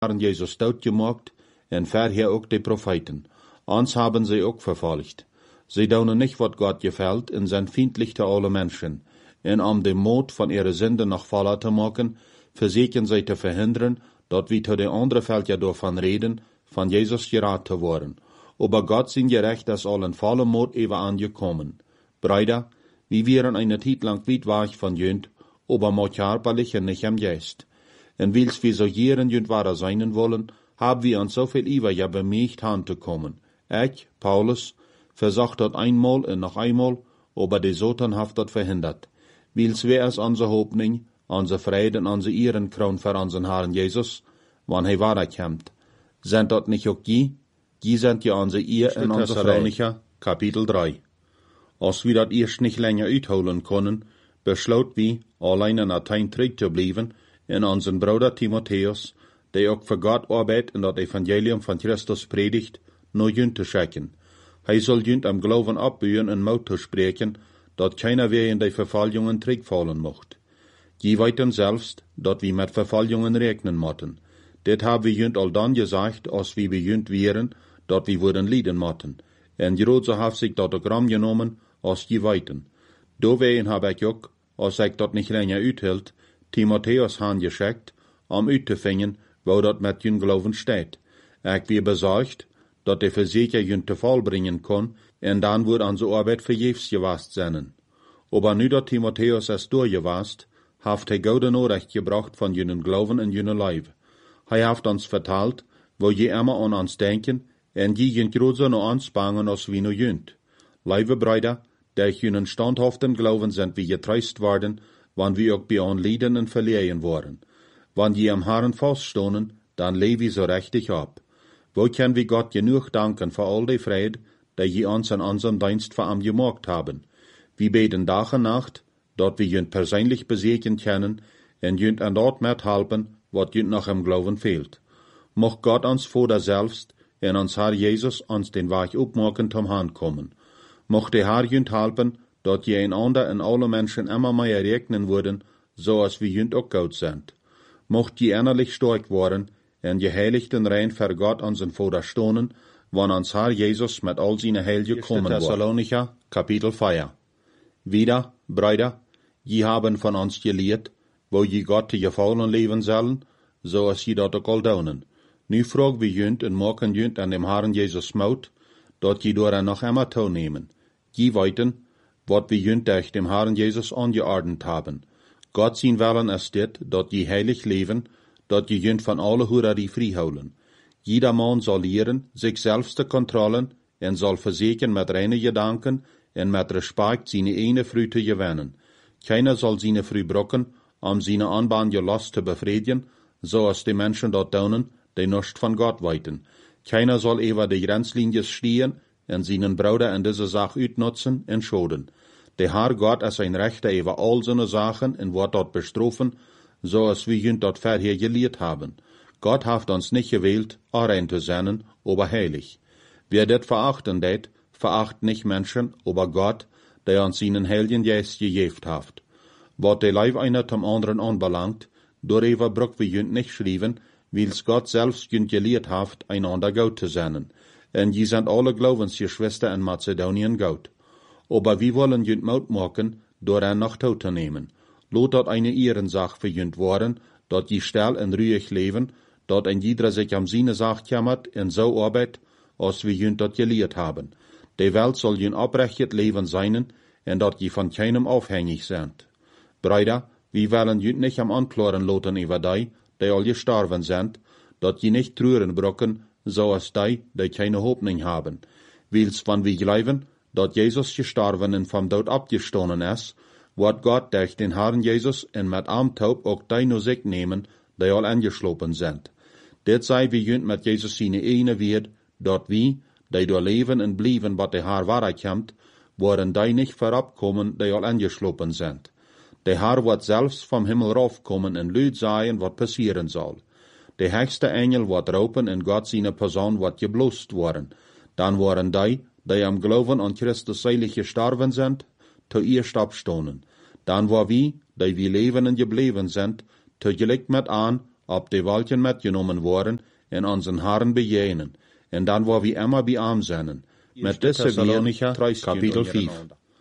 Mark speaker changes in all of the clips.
Speaker 1: Herrn Jesus dood gemacht en verher auch die Propheten. Uns haben sie auch verfolgt. Sie tun nicht, was Gott gefällt, und sind feindlich zu alle Menschen. Und den Mut von ihrer Sünde noch voller zu machen, versuchen sie zu verhindern, dass wir zu den anderen Völkern davon reden, von Jesus gerat zu worden. Aber Gott sind gerecht, dass allen vollen Mut über angekommen. Brüder, wir wären eine Zeit lang weit weg von Jünd, aber manchmal nicht am Geist. Und wils wir so jeren Jünd wahrer sein wollen, haben wir uns so viel über ja bemüht anzukommen. Ich, Paulus, versucht dort einmal und noch einmal, aber die Satan hat dort verhindert. Wils wir es unsere Hoffnung, unsere Freude und unsere Ehrenkron für unseren Herrn Jesus, wann er wiederkommt. Sind dort nicht auch die sind ja unsere Ehe und unsere Freude. Kapitel 3. Als wir dat erst nicht länger uitholen können, besloot wir, allein in Athen zurückzubleiben, in unseren Bruder Timotheus, der auch für Gott arbeitet und das Evangelium von Christus predigt, nur Jünd zu schicken. Er soll Jünd am Glauben abbühen und Mut zu sprechen, dat keiner wegen der Verfolgungen zurückfallen mocht. Je weiten selbst, dat wir mit Verfolgungen rechnen mochten. Det haben wir Jünd all dann gesagt, als wir Jünd wären, dat wir würden leiden mochten. En Jeroze hat sich dat ook ram genommen, als je weiten. Doorwegen heb ik ook, als ik dat niet länger uithield, Timotheus geschickt, uit te vinden, wo dat met jun geloven steht. Ik weer bezorgd, dat de verzeker jun te val brengen kon, en dan wordt onze arbeid vergeefs gewast zijn. Aber nu dat Timotheus es durchgewast, heeft hij gouden Nachricht gebracht von junen geloven en junen Leib. Hij heeft ons verteld, wo je immer an ons denken, en je jint groter no ons bangen als wie no jünt. Lieve Brüder, durch junen standhaften Glauben sind wir getröst worden, wann wir auch bei an Leiden und verliehen worden. Wann je am Herrn feststonen, dann leben wir so richtig ab. Wo können wir Gott genug danken für all die Freude, die je uns an unserem Dienst für am gemacht haben. Wir beten Tag und Nacht, dort wir jünt persönlich besegnen können, und jünt an dort mithelfen, was jünt nach im Glauben fehlt. Mocht Gott uns Vater selbst, en ons Herr Jesus ons den Weg opmaken zum Herrn kommen. Mocht der Herr jünd helpen, dat je einander en alle Menschen immer mehr regnen würden, so als wir jünd auch gut sind. Mocht je innerlich stark worden, en je heiligt en rein für Gott unseren Vater stonen, wann ons Herr Jesus mit all seine Heilje kommen wird. Thessalonicher, Kapitel 4. Wieder, Brüder, je haben von uns gelehrt, wo je Gott die gefallen leben sollen, so als je dat auch all daunen. Nu vragen we jünd en maken jünd an dem Herrn Jesus Mut, dat je door noch immer teilnehmen. Je weiten, wat we jünd durch dem Herrn Jesus angeordnet haben. Gott sein Willen ist dit, dat je heilig leben, dat je jünd von alle Hurerie vrijhouden. Jeder Mann soll lehren, sich selbst zu kontrollen, en soll verseken mit reine Gedanken en mit Respekt seine eine Früh zu gewinnen. Keiner soll seine Früh brocken, seine anbahnige Lust zu befriedigen, so als die Menschen dort tun, die nicht von Gott weiten. Keiner soll über die Grenzlinie stehen und seinen Bruder in diese Sache utnutzen und schoden. Der Herr Gott ist ein Rechter über all seine Sachen und wird dort bestrafen, so als wir ihn dort vorher gelehrt haben. Gott hat uns nicht gewählt, rein zu sein, aber heilig. Wer das verachten det, veracht nicht Menschen, aber Gott, der uns seinen Heiligen Geist gegeben hat. Was der Leib einer zum anderen anbelangt, darüber braucht wir jünd nicht schreiben, wils Gott selbst jünd gelehrt hat, einander gut zu sein. Und je sind alle Glaubensgeschwister in Mazedonien gut. Aber wir wollen jünd Mut machen, daran noch teilzunehmen. Lot dort eine Ehrensache für jünd worden, dort je still und ruhig leben, dort ein jeder sich am seine Sache kümmert und so arbeitet, als wir jünd dort gelehrt haben. Die Welt soll jünd abrechtet Leben sein, und dort je von keinem aufhängig sind. Brüder, wir wollen jünd nicht am Anklagen loten über die all gestorben sind, dat je nicht trüren brocken, so als die keine Hoffnung haben. Wils, wann wir glauben, dat Jesus gestorben und vom Tod abgestoßen ist, wird Gott durch den Herrn Jesus und mit Armtaub auch die nur sich nehmen, die all angeschlopen sind. Det sei wir jünd mit Jesus seine eine wird, dat wir, die durch leben und blieben, wat der Herr wiederkommt, worden die nicht vorabkommen, die all angeschlopen sind. Der Herr wird selbst vom Himmel raufkommen und Lüd sagen, was passieren soll. Der höchste Engel wird raupen und Gott seine Person wird geblost worden. Dann waren die am Glauben an Christus seilig gestorben sind, zuerst abstonen. Dann war wir, die wir leben und geblieben sind, tegelijk mit an, op de Walchen mitgenommen worden en unseren Herren bejenen, en dan waar we immer bij hem zijn. Met deze weer, kapitel 5.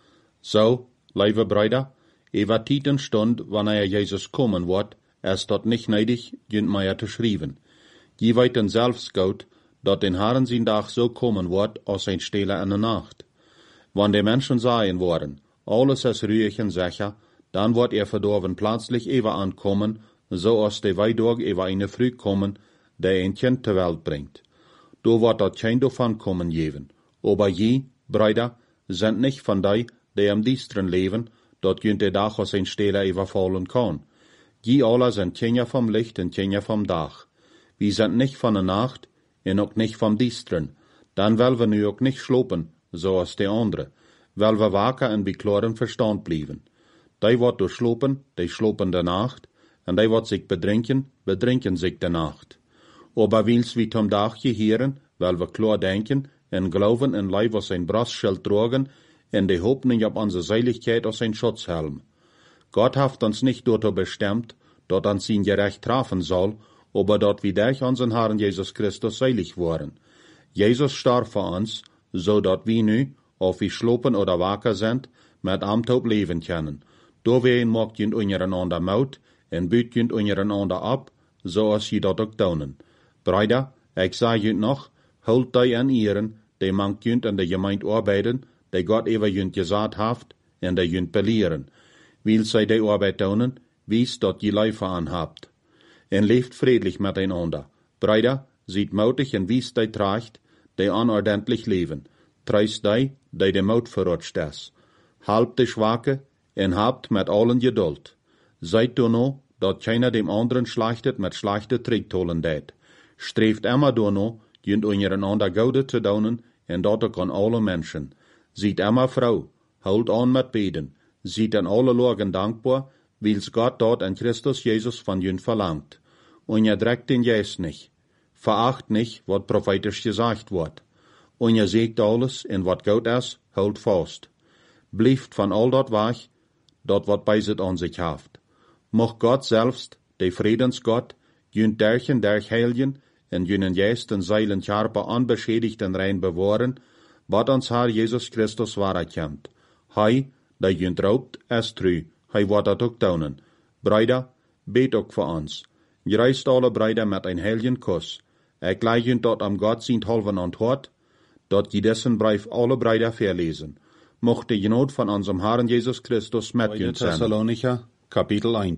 Speaker 1: Zo, lieve Brüder, wat Titen stund, wanneer Jezus komen wordt, is dat niet neidig, junt mij te schrijven. Je weten zelfs goed, dat den Herren zijn dag zo komen wordt, als een stille in de nacht. Wanneer de mensen zeggen worden, alles is ruhig en sicher, dan wordt verdorven plötzlich even aankomen, zoals de weidorg even eine Früh kommen, die een kind ter Welt brengt. Do wordt dat geen davon kommen geven. Aber je, Brüder, sind nicht von die am diesteren leven, dat junt de dag als een stille even vallen kan. Je alle sind Kinder vom Licht en Kinder vom Dag. Wir sind nicht von der Nacht en ook nicht vom diesteren. Dan wel we nu ook niet slopen, zoals de andere. Wel we waken en bij klaren verstand blijven. Die wordt doorslopen, die slopen de nacht, en die wordt zich bedrinken zich de nacht. Aber wils wie tom dag geheren, wel we klar denken, en geloven en lijf als een brastschild drogen, en de hoopning op onze Seiligkeit als een Schutzhelm. Gott heeft ons nicht dazu bestimmt, dat ons zijn gerecht trafen soll, aber dat wir durch unseren Herrn Jesus Christus seilig worden. Jesus starb für uns, so dat wir nu, of wir schlopen oder waker sind, mit am Taub leben können. Doorheen maakt je ondereinander mout, en buurt je ondereinander ab, zoals je dat ook doen. Brüder, ik zeg je nog, houd die aan ieren, die mank je in de gemeente arbeiden, die God even je gezegd heeft, en die je beleeren. Wil zij die arbeid doen, wies dat je lijf aan hebt. En leeft friedlich miteinander. Brüder, ziet moutig en wies die tracht, die onordentlich leven. Treist die de mout verrutscht is. Halb de schwache, en habt met allen geduld. Seid du no, dat keiner dem anderen schlachtet met schlechte Tricktolen deed. Streeft immer du no, junt ondereinander gaude te doen, en dat ook aan alle mensen. Ziet immer vrouw, houd aan met beden. Ziet aan alle Logen dankbaar, wils Gott dort in Christus Jesus von junt verlangt. Und ihr dreckt den Geist nicht. Veracht nicht, wat prophetisch gesagt wird. Und ihr seht alles, en wat gut is, houd fast. Blijft van al dat weg, dat wat bij zich aan zich heeft. Mocht God selbst, de Friedensgott, junt derchen der heiligen, en junen Geist en Seilen Charpe unbeschädigt en rein bewahren, wat ons Herr Jesus Christus waarheid komt. Hij, die junt raubt, is true, hij wordt dat ook doen. Brüder, bet ook voor ons. Gereist alle Brüder met een heiligen kus. Ik leid junt dat am Gott zijn halven antwoord, dat je dessen brief alle Brüder verlesen. Mocht de genot van unserem Herrn Jesus Christus met junt zijn. Thessalonicher, Kapitel 1.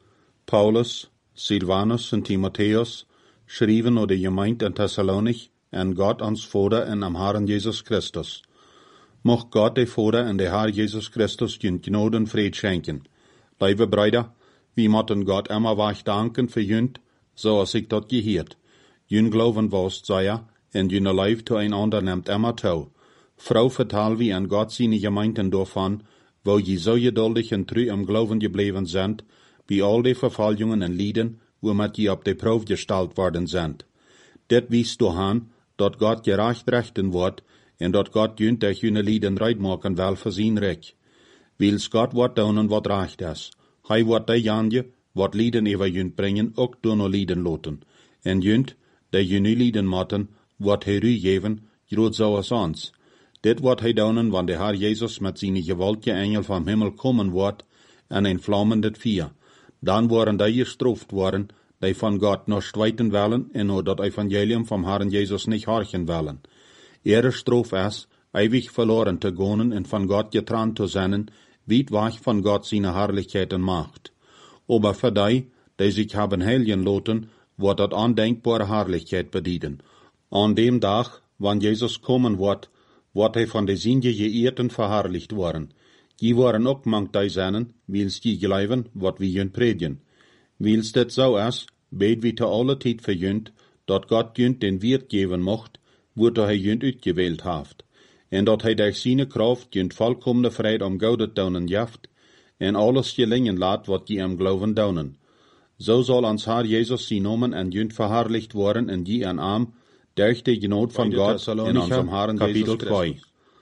Speaker 1: Paulus, Silvanus en Timotheus schreven naar de gemeente in Thessalonich en God ons Vader en am Herrn Jesus Christus. Mocht God de Vader en de Herr Jesus Christus junt genot en vrede schenken. Lieve Brüder, wir mochten Gott immer wach danken für junt, zoals ik dat geheerd. Jun geloven was, zei en jun lijf toeinander neemt immer toe. Frau vertel wie an Gott seine Gemeinden davon, wo je so geduldig en treu am Glauben gebleven sind, wie all die Verfolgungen en Lieden, womit je op de Proef gesteld worden sind. Dit wies du han, dat Gott gerecht rechten wordt, en dat Gott junt durch june Lieden reit maken wel voor zijn rijk. Wils Gott wordt doen wat recht is. Hij wordt die janje, wat Lieden over junt brengen, ook doen o Lieden loten. En junt, die june Lieden matten, wordt hij u geven, groot zoals ons. Dit wordt hij doen, wanneer de Herr Jesus met zijn gewaltige engel vom Himmel komen wordt, en een vlammend vuur. Dan worden die gestraft worden, die van Gott nog stwijten willen, en door dat evangelium vom Herrn Jesus niet horchen willen. Ihre straf is, ewig verloren te gaan en van Gott getrennt te zijn, weit weg van Gott seine Herrlichkeit en Macht. Aber für die sich haben heiligen loten, wordt dat ondenkbare Herrlichkeit bedienen. An dem Tag, wann Jesus kommen wordt hij van de Sünde geehrten verherrlicht worden. Die worden ook mank die zijn, wils die geloven wat wie junt predigen. Wils dit zo is, bid wie te alle tijd voor junt, dat God junt den Wirt geven mocht, wordt hij junt uitgewählt heeft. En dat hij durch seine Kraft junt volkomene vrijheid om goudet doen jaft, en alles gelingen laat wat je am geloven doen. Zo zal ons Herr Jesus zijn nomen en junt verherrlicht worden en die en arm, durch die Genot von Gott in unserem Herrn Jesus Christus.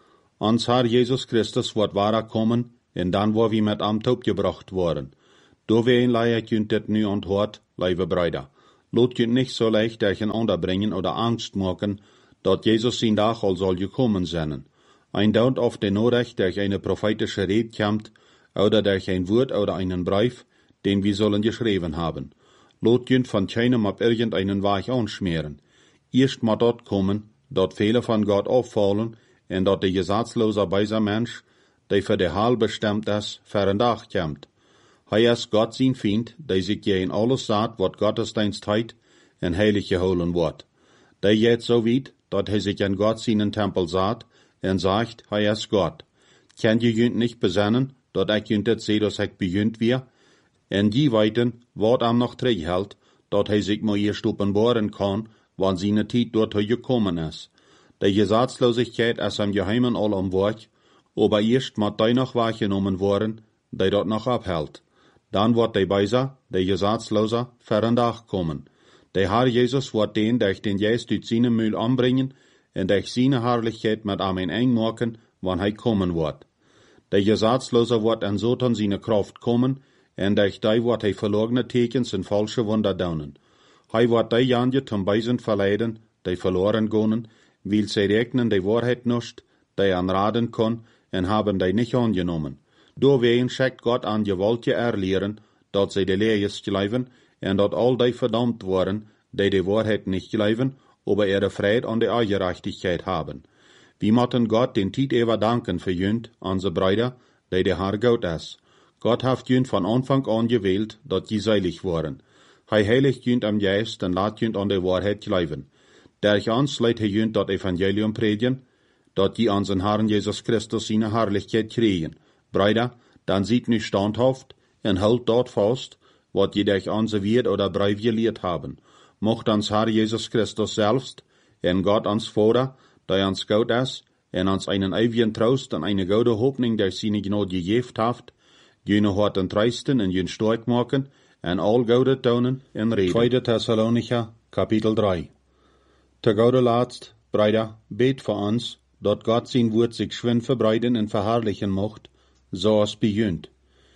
Speaker 1: Ons Herr Jesus Christus wordt wahrer kommen, en dan wordt we met am Taub gebracht worden. Doorheen leid junt dit nu onthoord, lieve Brüder. Lot je nicht so leicht durcheinander bringen oder Angst machen, dat Jesus zijn dag al zal gekommen zijn. Ein dauert auf den Norecht durch eine prophetische Rede kommt, oder durch ein Wort oder einen Brief, den wir sollen geschrieben haben. Lot jünt von keinem auf irgendeinen Weg anschmieren. Erst mal dort kommen, dort viele von Gott auffallen, en dort der gesetzlose beiser Mensch, der für der Heil bestimmt ist, für ein Tag kommt. Hij ist Gott sein Feind, der sich gegen alles sagt, wat Gottesdienst heit, en heilig geholen wird. Der geht so weit, dat hij sich an Gott seinen Tempel sagt, en sagt, hij ist Gott. Kann je jünt nicht besennen, dat ik jünt het seh, dass ik bejünt wir, en die weiten, wat am noch terughält, dat hij sich mal erst openbaren kann, wann seine Zeit dort gekommen ist. Der Gesetzlosigkeit ist am Geheimen all am Werk, aber erst mat die noch wahrgenommen worden, die dort noch abhält. Dann wird der Beiser, der Gesetzloser, für ein Tag kommen. Der Herr Jesus wird den durch den Geist durch seine Mühl anbringen, und durch seine Herrlichkeit mit ihm eng machen, wann er kommen wird. Der Gesetzloser wird an Satan seine Kraft kommen, und durch die wird er verlorene Tekens und falsche Wunder daunen. Er wird die Janje zum Beisen verleiden, die verloren gehen, weil sie rechnen die Wahrheit nicht, die anraten kann, und haben die nicht angenommen. Doorwegen schickt Gott an Gewalt erlehren, dat sie die Lehres geleiven, und dat all die verdammt worden, die Wahrheit nicht geleiven, aber ihre Freude an der Gerechtigkeit haben. Wir mochten Gott den Tiet ever danken für jünt, unsere Brüder, die der Herr Gott ist. Gott hat jünt von Anfang an gewählt, dat die seilig waren. Hij heiligt jünt am Geist und laat jünt an der Wahrheit geleiven. Durch uns leidt hij jünt dat Evangelium predigen, dat die unseren Herrn Jesus Christus seine Herrlichkeit kriegen. Brüder, dann sieht nicht standhaft und hält dort fast, wat je durch unser Wort oder Brief gelehrt haben. Mocht uns Herr Jesus Christus selbst, und Gott uns Vater, der uns Gott ist, und uns einen ewigen Trost und eine gute Hoffnung durch seine Gnade gegeben hat, jene Horten trösten und jene stark machen, und all gute Tonen in Reden. 2. Thessalonicher, Kapitel 3. Te gode Letzt, Brüder, bet für uns, dat Gott sein Wort sich schwind verbreiten und verherrlichen mocht, so als bejünt.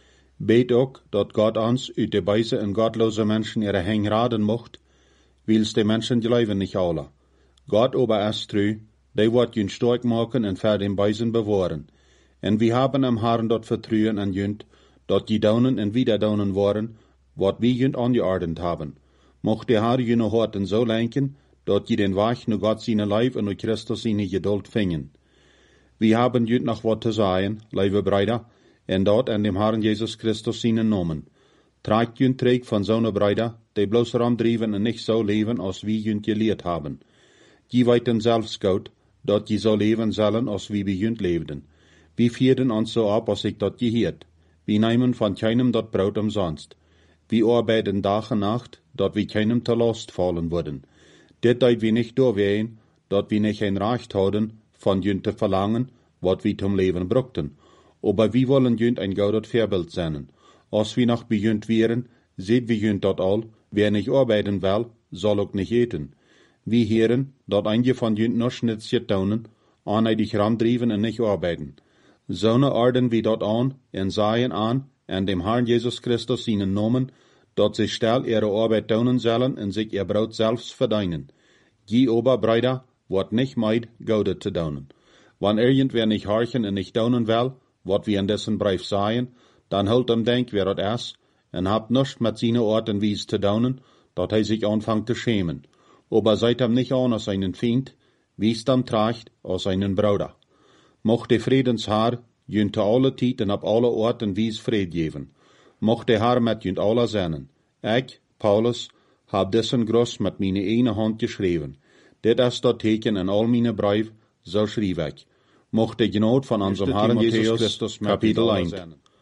Speaker 1: Bet ook, dat Gott uns uit de Beise und gottlose Menschen ihre Heng raden mocht, wils de Menschen geloven nicht alle. Gott aber ist treu, der wird jünt stark machen und für den Beisen bewahren. Und wir haben am Herrn dort vertrauen an jünt, dat die daunen und wieder daunen waren, wat wir jünt angeordnet haben. Mocht der Herr jüne Horten so lenken, dat die den Weg nur Gott seine Leib und nur Christus seine Geduld fingen. Wir haben jünt noch wat zu sagen, liebe Brüder, und dort an dem Herrn Jesus Christus seinen Namen. Tragt jünt träg von so'ne Brüder, die bloß rumdriven und nicht so leben, als wir jünt gelehrt haben. Die weiten selbst Gott, dat die so leben sollen, als wie wir jünt lebten. Wir vierten uns so ab, als ich dort gehört. Wir nehmen von keinem dort Brot umsonst. Wir arbeiten Tag und Nacht, dat wir keinem zur Last fallen würden. Dit deit wir nicht durchwehen, dat wir nicht ein Recht haben, von jünt zu verlangen, wat wir zum Leben brauchten. Aber wir wollen jünt ein gutes Vorbild sein. Als wir noch bejünt wären, seht wir jünt dort all, wer nicht arbeiten will, soll auch nicht eten. Wir hören, dat einige von jünt noch Schnitzchen taunen, aneidig ramdriven und nicht arbeiten. So ne ordnen wir dort an und sagen an dem Herrn Jesus Christus seinen Namen, dat sie still ihre Arbeit taunen sollen und sich ihr Brot selbst verdienen. Die Oberbrüder wird nicht meid, Gaude zu taunen. Wann irgendwer nicht horchen und nicht taunen will, wat wir in dessen Brief sagen, dann holt denk, wer dat ist, und habt nichts mit seine Art und Wies zu taunen, dat hij sich anfangt zu schämen. Aber seid ihm nicht an als einen Feind, wies ihm tracht als einen Bruder. Mocht der Friedensherr jünt alle Tijd und ab alle Ort und Wies Fried geben. Mocht der Herr mit jünt alle sein. Ich, Paulus, hab dessen Groß mit meine eine Hand geschrieben. Dit ist dat Teken in all meine Brief, so schrieb ich. Mocht der Gnade von unserem Herrn Jesus Christus Kapitel 1.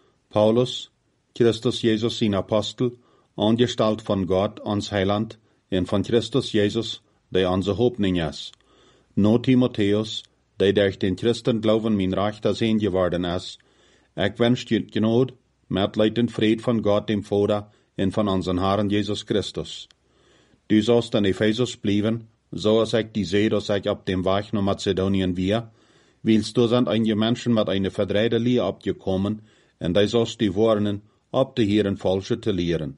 Speaker 1: Paulus, Christus Jesus sein Apostel, angestellt von Gott, uns Heiland, und von Christus Jesus, der unsere Hoffnung ist. No Timotheus, der durch den Christen Glauben mein Rechter sehen geworden ist. Ich wünsche dir Gnade, Mitleid und Fried von Gott dem Vater und von unserem Herrn Jesus Christus. Du sollst in Ephesus bleiben, so als ich die sehe, dass ich ab dem Weg nach Mazedonien wir, willst du sind einige Menschen mit einer verdrehte Lehre abgekommen, und die sollst du warnen, ab die Herren falsche zu lehren.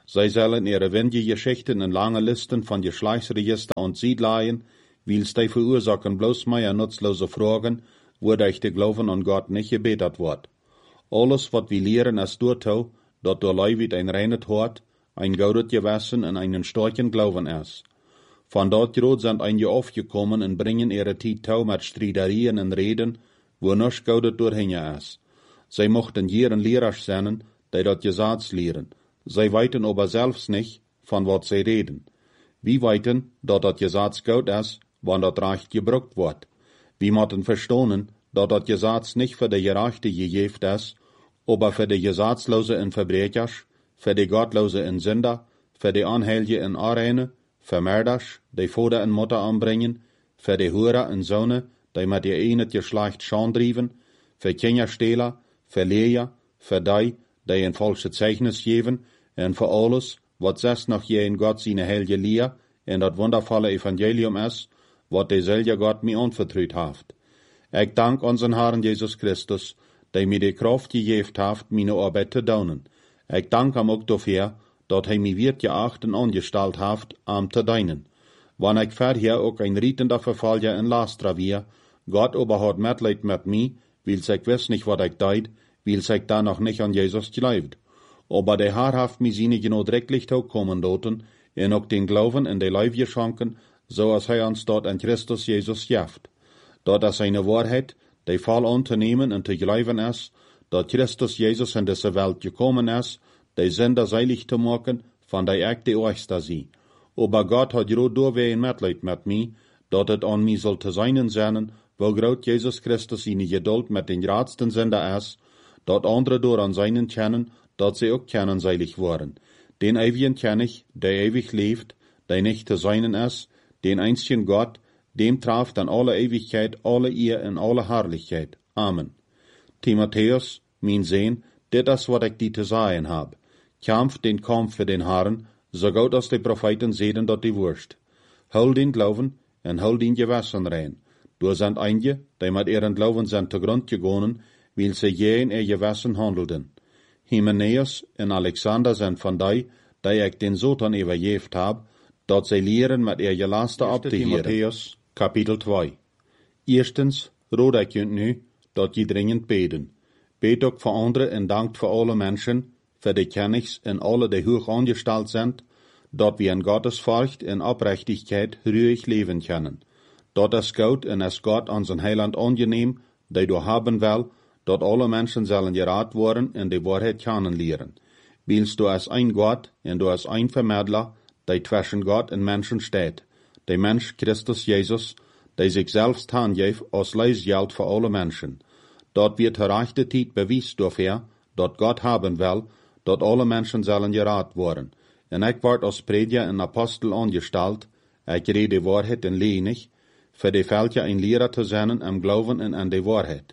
Speaker 1: Zij zullen ihre Geschichten in lange Listen von Geschlechtsregister und Sied leihen, wils die verursachen bloß mehr nutzlose Fragen, wodurch der Glauben an Gott nicht gebetet wird. Alles, was wir lehren, ist durchtau, dat der Leuwit ein reines Hort, ein gaudet Gewissen und einen starken Glauben ist. Von dort grad sind einige aufgekommen und bringen ihre Zeit tau mit Streiterien und Reden, wo nichts gaudet durchhin ist. Sie mochten jeden Lehrer sein, die dat Gesetz lehren. Sie weiten aber selbst nicht, von was sie reden. Wir weiten, dat das Gesetz gut ist, wann dat Recht gebraucht wird. Wir müssen verstehen, dat das Gesetz nicht für die Gerechte gegeben ist, aber für die Gesetzlose und Verbrechers, für die Gottlose und Sünder, für die Anheilige und Arene, für Mörders, die Vater und Mutter anbringen, für die Hurer und Söhne, die mit ihr eines Geschlecht Schand driven, für Kinderstehler, für Lehrer, für die ein falsches Zeichnis geben, und für alles, was es noch je in Gott seine heilige Lehre und das wundervolle Evangelium ist, was der selber Gott mir anvertraut hat. Ich danke unseren Herrn Jesus Christus, der mir die Kraft gegeben hat, meine Arbeit zu tun. Ich danke ihm auch dafür, dass er mich wird geacht und angestellt hat, am zu dienen. Wenn ich vorher auch ein rietender Verfalter in Lastra war, Gott aber hat Mitleid mit mir, weil ich weiß nicht, was ich deut, weil ich da noch nicht an Jesus glaubt. Aber der Herr hat mich seine genau drecklich kommen lassen, und auch den Glauben in die Leib geschenken, so als er uns dort in Christus Jesus jaft. Dort ist eine Wahrheit, die voll anzunehmen und zu glauben ist, dass Christus Jesus in diese Welt gekommen ist, die Sünder seilig zu machen, von der ich die Äußerste sie. Aber Gott hat gerade durchweg Mitleid mit mir, dass es an mir soll zu sein sein, wo groß Jesus Christus seine Geduld mit den gradsten Sünder ist, dass andere durch an seinen kennen, dass sie auch kennen seilig waren. Den ewigen kenn ich, der ewig lebt, der nicht zu seinen ist, den einzigen Gott, dem traf dann alle Ewigkeit, alle Ehr und alle Herrlichkeit. Amen. Timotheus, mein Sohn, das ist, was ich dir zu sagen hab. Kämpf den Kampf für den Herrn, so gut als die Propheten sehen, dass die Wurst. Hol den Glauben und hol den Gewissen rein. Du sind einige, die mit ihren Glauben sind zugrund gegangen, weil sie je in ihr Gewissen handelten. Hymenäus und Alexander sind von die ich den Satan übergeben hab, dass sie lehren mit ihr Gelaster abzuhören. Timotheus, Kapitel 2. Erstens, rot ich nu, dass je dringend beten. Bet auch für andere und dankt für alle Menschen, für die Kennigs und alle, die hoch angestellt sind, dass wir in Gottes Furcht und Aufrichtigkeit ruhig leben können. Dort ist gut und es Gott unseren Heiland angenehm, der du haben will, dass alle Menschen sollen gerat worden und die Wahrheit kennenlernen. Willst du als ein Gott und du als ein Vermittler, der zwischen Gott und Menschen steht. Der Mensch Christus Jesus, der sich selbst handgeeft als Leisgeld für alle Menschen. Dort wird der rechte Zeit bewiesen dafür, dass Gott haben will, dass alle Menschen sollen gerat worden. Und ich ward als Prediger und Apostel angestellt, ich rede Wahrheit und lehre nicht, für die Fälle ein Lehrer zu sein am Glauben und an die Wahrheit.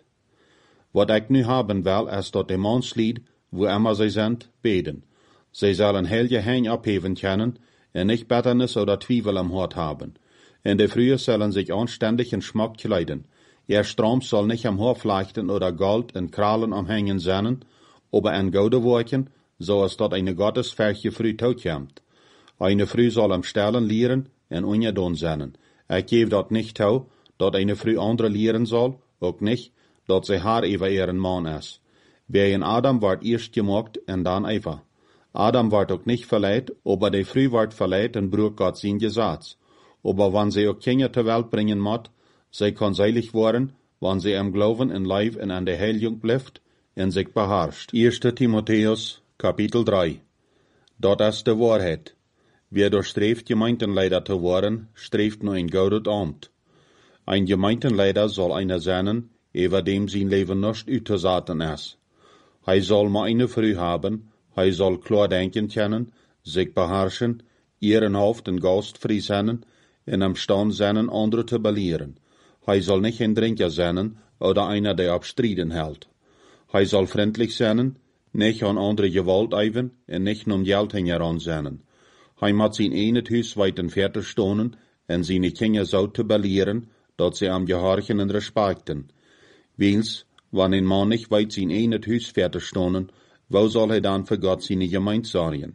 Speaker 1: Was ich nu haben will, ist, dass die Mannslied, wo immer sie sind, beten. Sie sollen heilige Hände abheben können, und nicht Bitternis oder Zweifel am Hort haben. In der Frühe sollen sich anständig in Schmuck kleiden. Ihr Strom soll nicht am Haar flechten oder Gold und Krallen amhängen sein, aber an Gode worken, so als dort eine gottesfürchtige Früh taukommt. Eine Früh soll am Stellen lehren und ungedon sein. Ich gebe dort nicht tau, dort eine Früh andere lehren soll, auch nicht, dort sie Haar über ihren Mann ist. Wer in Adam ward erst gemacht und dann Eva. Adam ward auch nicht verleiht, aber die Früh ward verleiht und brug Gott sein Gesetz. Aber wenn sie auch Kinder zur Welt bringen muss, sie kann seilig worden, wenn sie am Glauben in Leib und an der Heiligung bleibt und sich beherrscht. 1. Timotheus, Kapitel 3. Dort ist die Wahrheit. Wer durchstrebt, Gemeindenleiter zu werden, strebt nur ein gutes Amt. Ein Gemeindenleiter soll einer sein, über dem sein Leben nicht utzusaten ist. Er soll mal eine Früh haben, er soll klar denken können, sich beherrschen, ehrenhaft und gastfrei sein, und am Stand sein, andere zu belehren. Er soll nicht ein Trinker sein, oder einer, der abstriden hält. Er soll freundlich sein, nicht an andere Gewalt eiven, und nicht um Geld heran sein. Er muss sein eines Haus weit entfernt stehen, und seine Kinder so zu belehren, dass sie am gehorchen und respekten. Wils, wenn ein Mann nicht weit sein eines Haus fertig stehen, wo soll er dann für Gott seine Gemeinde sorgen?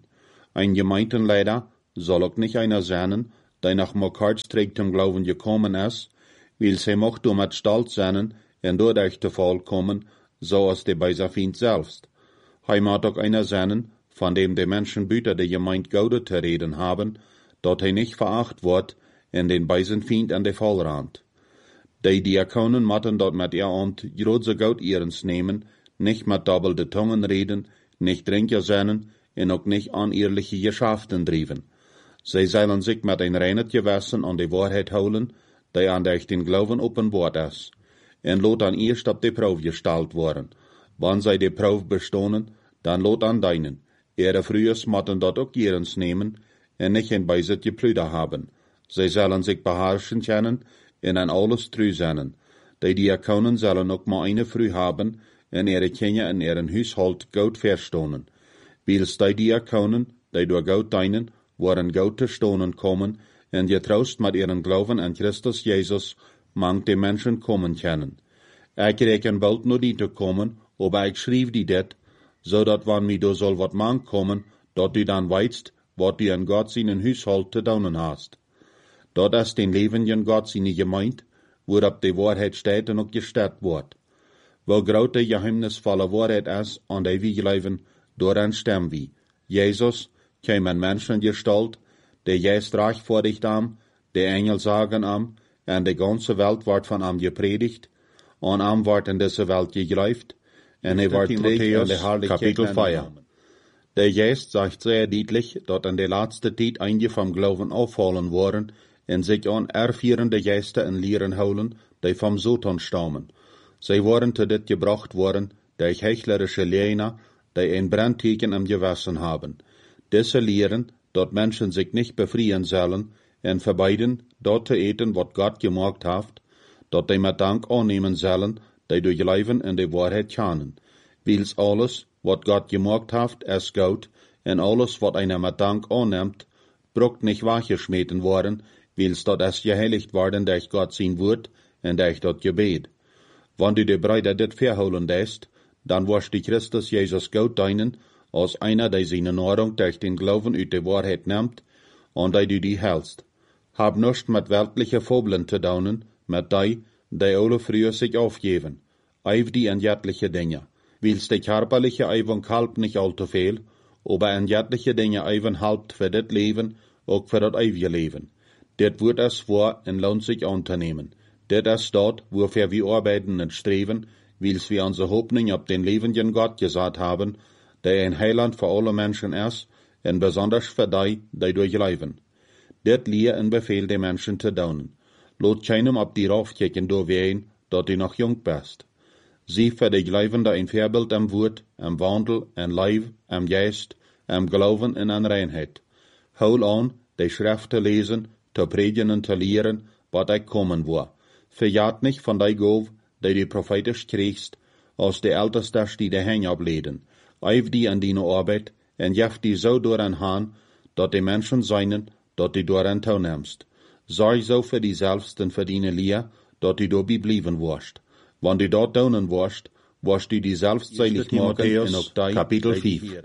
Speaker 1: Ein Gemeindenleider soll auch nicht einer sein, der nach mekaar trägt zum Glauben gekommen ist, weil sie mocht mit Stolz sein und dadurch zu Fall kommen, so als der Beiserfind selbst. Hij mag auch einer sein, von dem die Menschen büter der Gemeinde Gaude zu reden haben, dort hij nicht veracht wird und den Beisenfind an der Fall rannt. Die Diakonen matten dort mit ihr Amt große Gaut ihrens nehmen, nicht mit doppelte Tungen reden, nicht Trinker sein und auch nicht unehrliche Geschäften driven. Sie sollen sich mit ein reines Gewissen an die Wahrheit holen, die an der den Glauben offenbart ist, und lot an erst ab die Probe gestellt worden. Wann sie die Probe bestohnen, dann lot an deinen. Ihre Frühers matten dort auch ihrens nehmen, und nicht in Beisit geplüder haben. Sie sollen sich beherrschen können, und an alles treu sein. Die Diakonen sollen auch mal eine Früh haben, und ihre Kinder in ihren Haushalt gut verstohnen. Wils die Diakonen, die durch Gott dienen, waren Gott zu stohnen kommen, und getrost mit ihren Glauben an Christus Jesus, mang die Menschen kommen können. Ich reken bald nur die zu kommen, aber ich schrieb die det, so dat wann mi do soll wat mang kommen, dort du dann weißt, wat du an Gott seinen Haushalt zu tun hast. Dort ist den lebenden Gott seine Gemeinde, worab die Wahrheit steht und auch gestärkt wird. Wo groot die geheimnisvolle Wahrheit ist, an der wir glauben, daran stemmen wir. Jesus kam in Menschengestalt, der jest reich vor dich am, die Engel sagen am, und die ganze Welt wird von am gepredigt, und am wird in diese Welt geglaubt, und er wird trägt in der Herrlichkeit Kapitel 4. Der Geist sagt sehr deutlich, dass in der letzten Zeit einige vom Glauben auffallen worden und sich an erführende Geister in Lehren holen, die vom Satan stammen. Sie waren zu dit gebracht worden durch heuchlerische Lehrer, die ein Brandteken im Gewissen haben. Diese lehren, dass Menschen sich nicht befreien sollen und verbeiden, dort zu eten, was Gott gemacht hat, dass die mit Dank annehmen sollen, die durch Leben in die Wahrheit kennen. Wils alles, was Gott gemacht hat, ist gut, und alles, was einer mit Dank annimmt, braucht nicht weggeschmissen worden, wils dort ist geheiligt worden durch Gott sein Wort und durch dort Gebet. Wenn du die Brüder dit verholen lässt, dann wirst du Christus Jesus Gott dienen, als einer, der seine Nahrung durch den Glauben uit die Wahrheit nimmt, und der du die hältst. Hab nichts mit weltlichen Fabeln zu tun, mit die alle früher sich aufgeben. Eif die an göttliche Dinge. Wils die körperliche Eifung halbt nicht allzu viel, aber an göttliche Dinge Eifung halbt für das Leben, auch für das ewige Leben. Det wird es vor und lohnt sich anzunehmen. Det ist dort, wofür wir arbeiten und streben, wils wir unsere Hoffnung auf den lebenden Gott gesagt haben, der ein Heiland für alle Menschen ist, und besonders für die, die durchleben. Det lehr und Befehl den Menschen zu tun. Lot keinem auf die raufkicken do wehen, dort du noch jung bist. Sie für die Glaubende ein Vorbild am Wort, am Wandel, am Leib, am Geist, am Glauben und an Reinheit. Hol an, die Schrift zu lesen, zu predigen und zu lehren, was ich kommen war. Verjagt nicht von der Gabe, die du prophetisch kriegst, als die Ältesten, die die Hänge ableden. Eif die an deine Arbeit, und jeft die so daran han, dass die Menschen seinen, dass du daran teilnimmst. Sorg so für die selbst und für deine Lehr, dass du dabei bleiben wirst. Wenn du dort tun wirst, wirst du die selbst seilig machen und auch die Kapitel 5.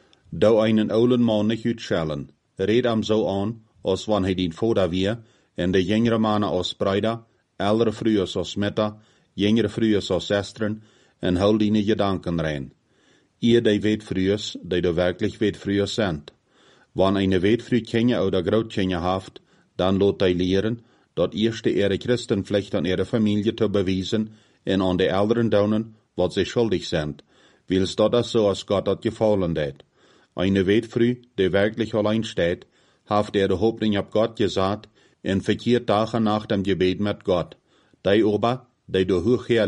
Speaker 1: Da einen olden Mann nicht utschellen, red am so an, als wann hij den Vater wär, und de jüngere Männer als Brüder, ältere Frühers als Mütter, jüngere Frühers als Schwestern, und hol deine Gedanken rein. Ihr, die weet Frühers, die du wirklich weet Frühers sind. Wenn eine weet früh Kinder oder Großkinder haft, dann lot die lehren, dat erste ihre Christenpflicht an ihre Familie zu beweisen, und an die Älteren daunen, was sie schuldig sind, wils dat so als Gott hat gefallen hat. Eine weet früh, die wirklich allein steht, haft ihre Hoffnung ab Gott gesagt, und verkehrt Tage nach dem Gebet mit Gott. Die aber, die durch hochher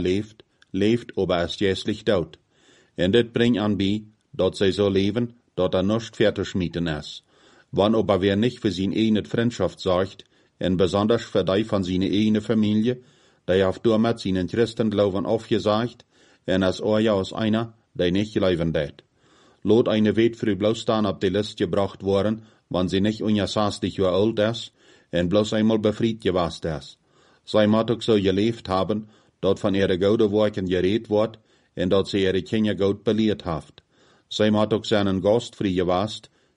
Speaker 1: lebt aber ist jässlich tot. Und das bringt an bei, dat sie so leben, dat nicht fertig schmieden ist. Wann aber wer nicht für seine eigene Freundschaft sorgt, und besonders für die von seiner eigenen Familie, die auf damit seinen Christenglauben aufgesagt, und als euer aus einer, die nicht leben wird. Lot eine weet früh bloß dann auf die Liste gebracht worden, wann sie nicht unja 60 Jahre alt ist, und bloß einmal befried gewast ist. Sie mag auch so gelebt haben, dort von ihre gute Worken geredet wird, und dort sie ihre Kinder gut belehrt haft. Sie mag auch seinen Gast frei gewast,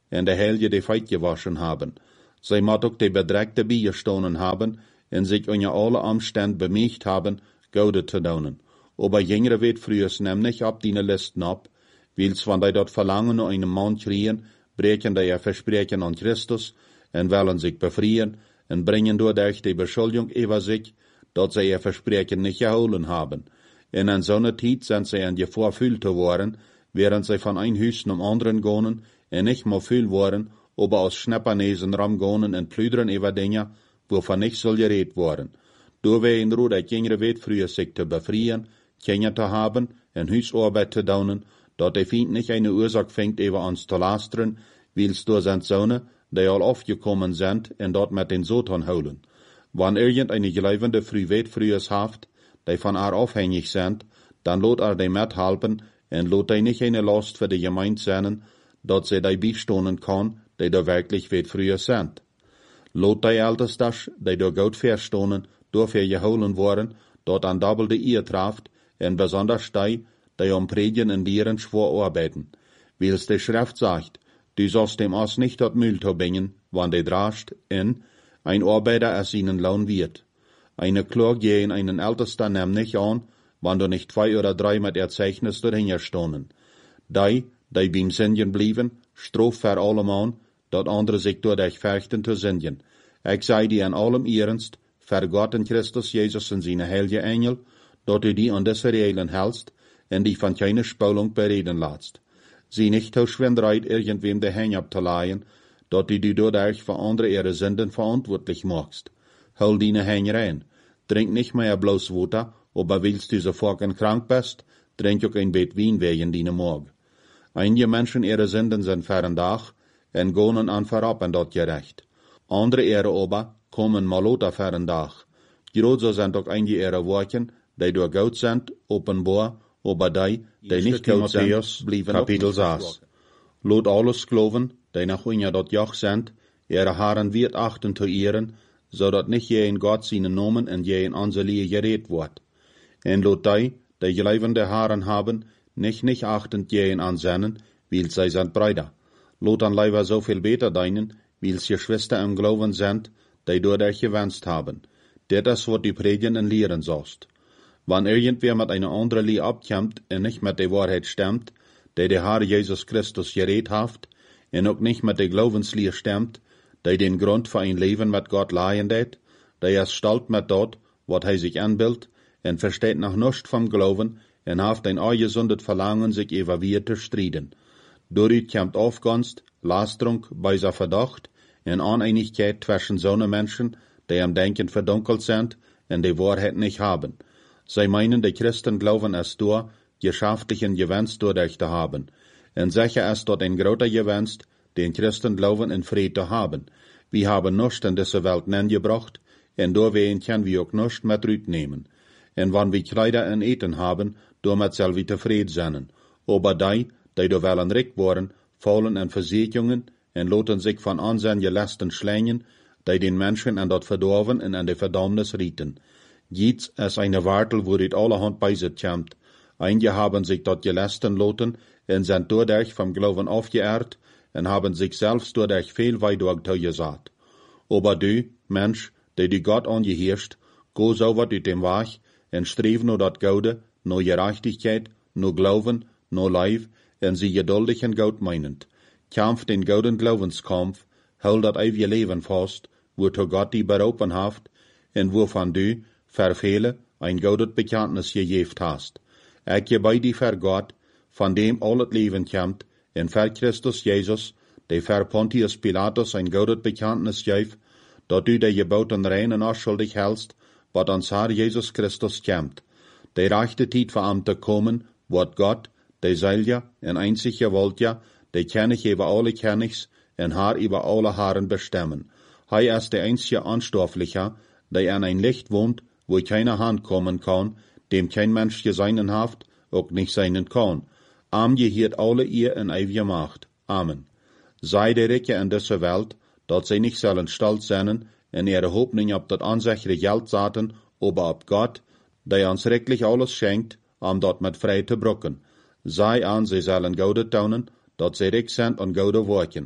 Speaker 1: en de Heilige de Feit gewaschen haben. Zij moet ook de bedreigte bijgestonen haben, en zich onder alle Umstände bemüht haben, Gode te doen. Aber jengere weet frühers nämlich ab die Listen ab, wils van die dort verlangen naar einen Mann kriegen, breken die ihr Versprechen an Christus, en wollen sich befreien, en bringen dadurch die Beschuldigung über sich, dat zij ihr Versprechen nicht gehouden haben. En in zo'n tijd zijn zij in Gefahr fühl te worden, während zij van een huis zum anderen gehen, en nicht mehr fühl worden, aber aus Schnappernesen ramgehen en plüderen über Dinge, wovon nicht soll geredet worden. Door wij in Ruhe jengere weet früher sich te befreien, Kinder te haben, en Huisarbeit te doen, dat de Feind nicht eine Ursache fängt, über uns zu lasteren, wils door zijn Söhne, die al aufgekommen sind, en dort mit den Satan holen. Wann irgendeine Geleivende früher haft, die von abhängig sind, dann lot die mithelfen, en lot die nicht eine Last für die Gemeinde sein, dat sie die beistonen kann, die da wirklich früher sind. Lot die Ältestas, die da gut verstonen, dafür geholen worden, dort an doppelte Ehe traft, en besonders die am Predigen und Lehren schwer arbeiten. Wils die Schrift sagt, du sollst dem Ass nicht dort Müll zu bringen, wann die drascht, ein Arbeiter es ihnen Lohn wird. Eine Klage gehen einen Ältesten nimm nicht an, wann du nicht 2 oder 3 mit Erzeichnis dahinter stonen. Die beim Sündigen blieben, strof für allemal, dat andere sich dadurch fürchten zu sündigen. Ich sei dir in allem Ernst, für Gott und Christus Jesus und seine heilige Engel, dat du die an diese Regeln hältst, und die von keine Spülung bereden lässt. Sie nicht aus Schwinderei irgendwem de Hänge abzuleihen, dat du dadurch für andere ihre Sünden verantwortlich machst. Hol deine Hänge rein. Trink nicht mehr bloß Wasser, aber willst du sofort krank bist, trink auch ein Bett Wein wegen deine Morgen. Einige Menschen ihre Sünden sind verendach, en gehen an verab en dat gerecht. Andere ihre aber kommen malota verendach. Große sind auch einige ihre Worten, die durch Gott sind, offenbar, aber die nicht Gott sind, blieben Kapitel 6. Lot alles glauben, die nach unja dat Joch sind, ihre Haaren wird achten zu ihren, so dat nicht je in Gott seinen Namen und je in Anselie geredet wird. En lot die geleivende Haaren haben, nicht achtend je in Ansennen, weil sie sind Brüder. Lot an leider so viel beter deinen, weil sie Schwester im Glauben sind, die dadurch gewünscht haben. Das ist, was die predigen und lehren sollst. Wann irgendwer mit einer anderen Lie abkommt und nicht mit der Wahrheit stimmt, die der Herr Jesus Christus geredet hat, und auch nicht mit der Glaubenslehr stimmt, die den Grund für ein Leben mit Gott leihen det, die ist stolz mit dort, was er sich anbildet, und versteht noch nichts vom Glauben, und hat ein ungesundes Verlangen, sich über wir zu streiten. Dadurch kommt Aufgunst, Lasterung, böser Verdacht und Uneinigkeit zwischen so Menschen, die am Denken verdunkelt sind und die Wahrheit nicht haben. Sie meinen, die Christen glauben es durch, geschaftlichen Gewinst dadurch zu haben. Und sicher ist dort ein großer Gewinst, den Christen glauben in Frieden zu haben. Wir haben nichts in dieser Welt gebracht, und deswegen können wir auch nichts mit rübernehmen. Und wenn wir Kleider und Eten haben, damit soll wir zufrieden sein. Aber die da wollen reich worden, fallen in Versicherungen und lassen sich von Ansehen Lasten schlängen, die den Menschen an dort verdorben und an die Verdammnis rieten. Jetzt ist eine Wartel, wo dit allerhand bei sich kommt. Einige haben sich dort gelasten lassen und sind dadurch vom Glauben aufgeehrt und haben sich selbst dadurch viel weiter gesagt. Aber du, Mensch, die Gott angehirrscht, go sauber durch den Weg und streben nur dat Gaude, nur Gerechtigkeit, nur Glauben, nur Leib, und sie geduldig und Gott meinend. Kämpf den gouden Glaubenskampf, hol dat ewige Leben fast, wozu Gott die berufen haft, und wovon du, verfehle, ein goudet Bekenntnis gegeben hast. Ich gebe die für Gott, von dem all het Leben kommt, und für Christus Jesus, der für Pontius Pilatus ein goudet Bekenntnis gibt, dat du der Geboten rein und unschuldig hältst, wat ans Herr Jesus Christus kommt. Der rechte Zeit für am zu kommen, wird Gott, der Selja en einzige Woltja, der König über alle Königs en Herr über alle Herren bestimmen. Er ist der einzige Anstoffliche, der an ein Licht wohnt, wo keine Hand kommen kann, dem kein Mensch geseinen haft, auch nicht seinen kann. Am gehört alle ihr in ewiger Macht. Amen. Sei der Ricke in dieser Welt, dat sie nicht sollen stolz sein, in ihre Hoffnung ab dat ansichere Geld saten, aber ab Gott, der uns recklich alles schenkt, dort mit frei zu brucken. Sei an, sie sollen Gode taunen, dat sie reich sind und Gode worken.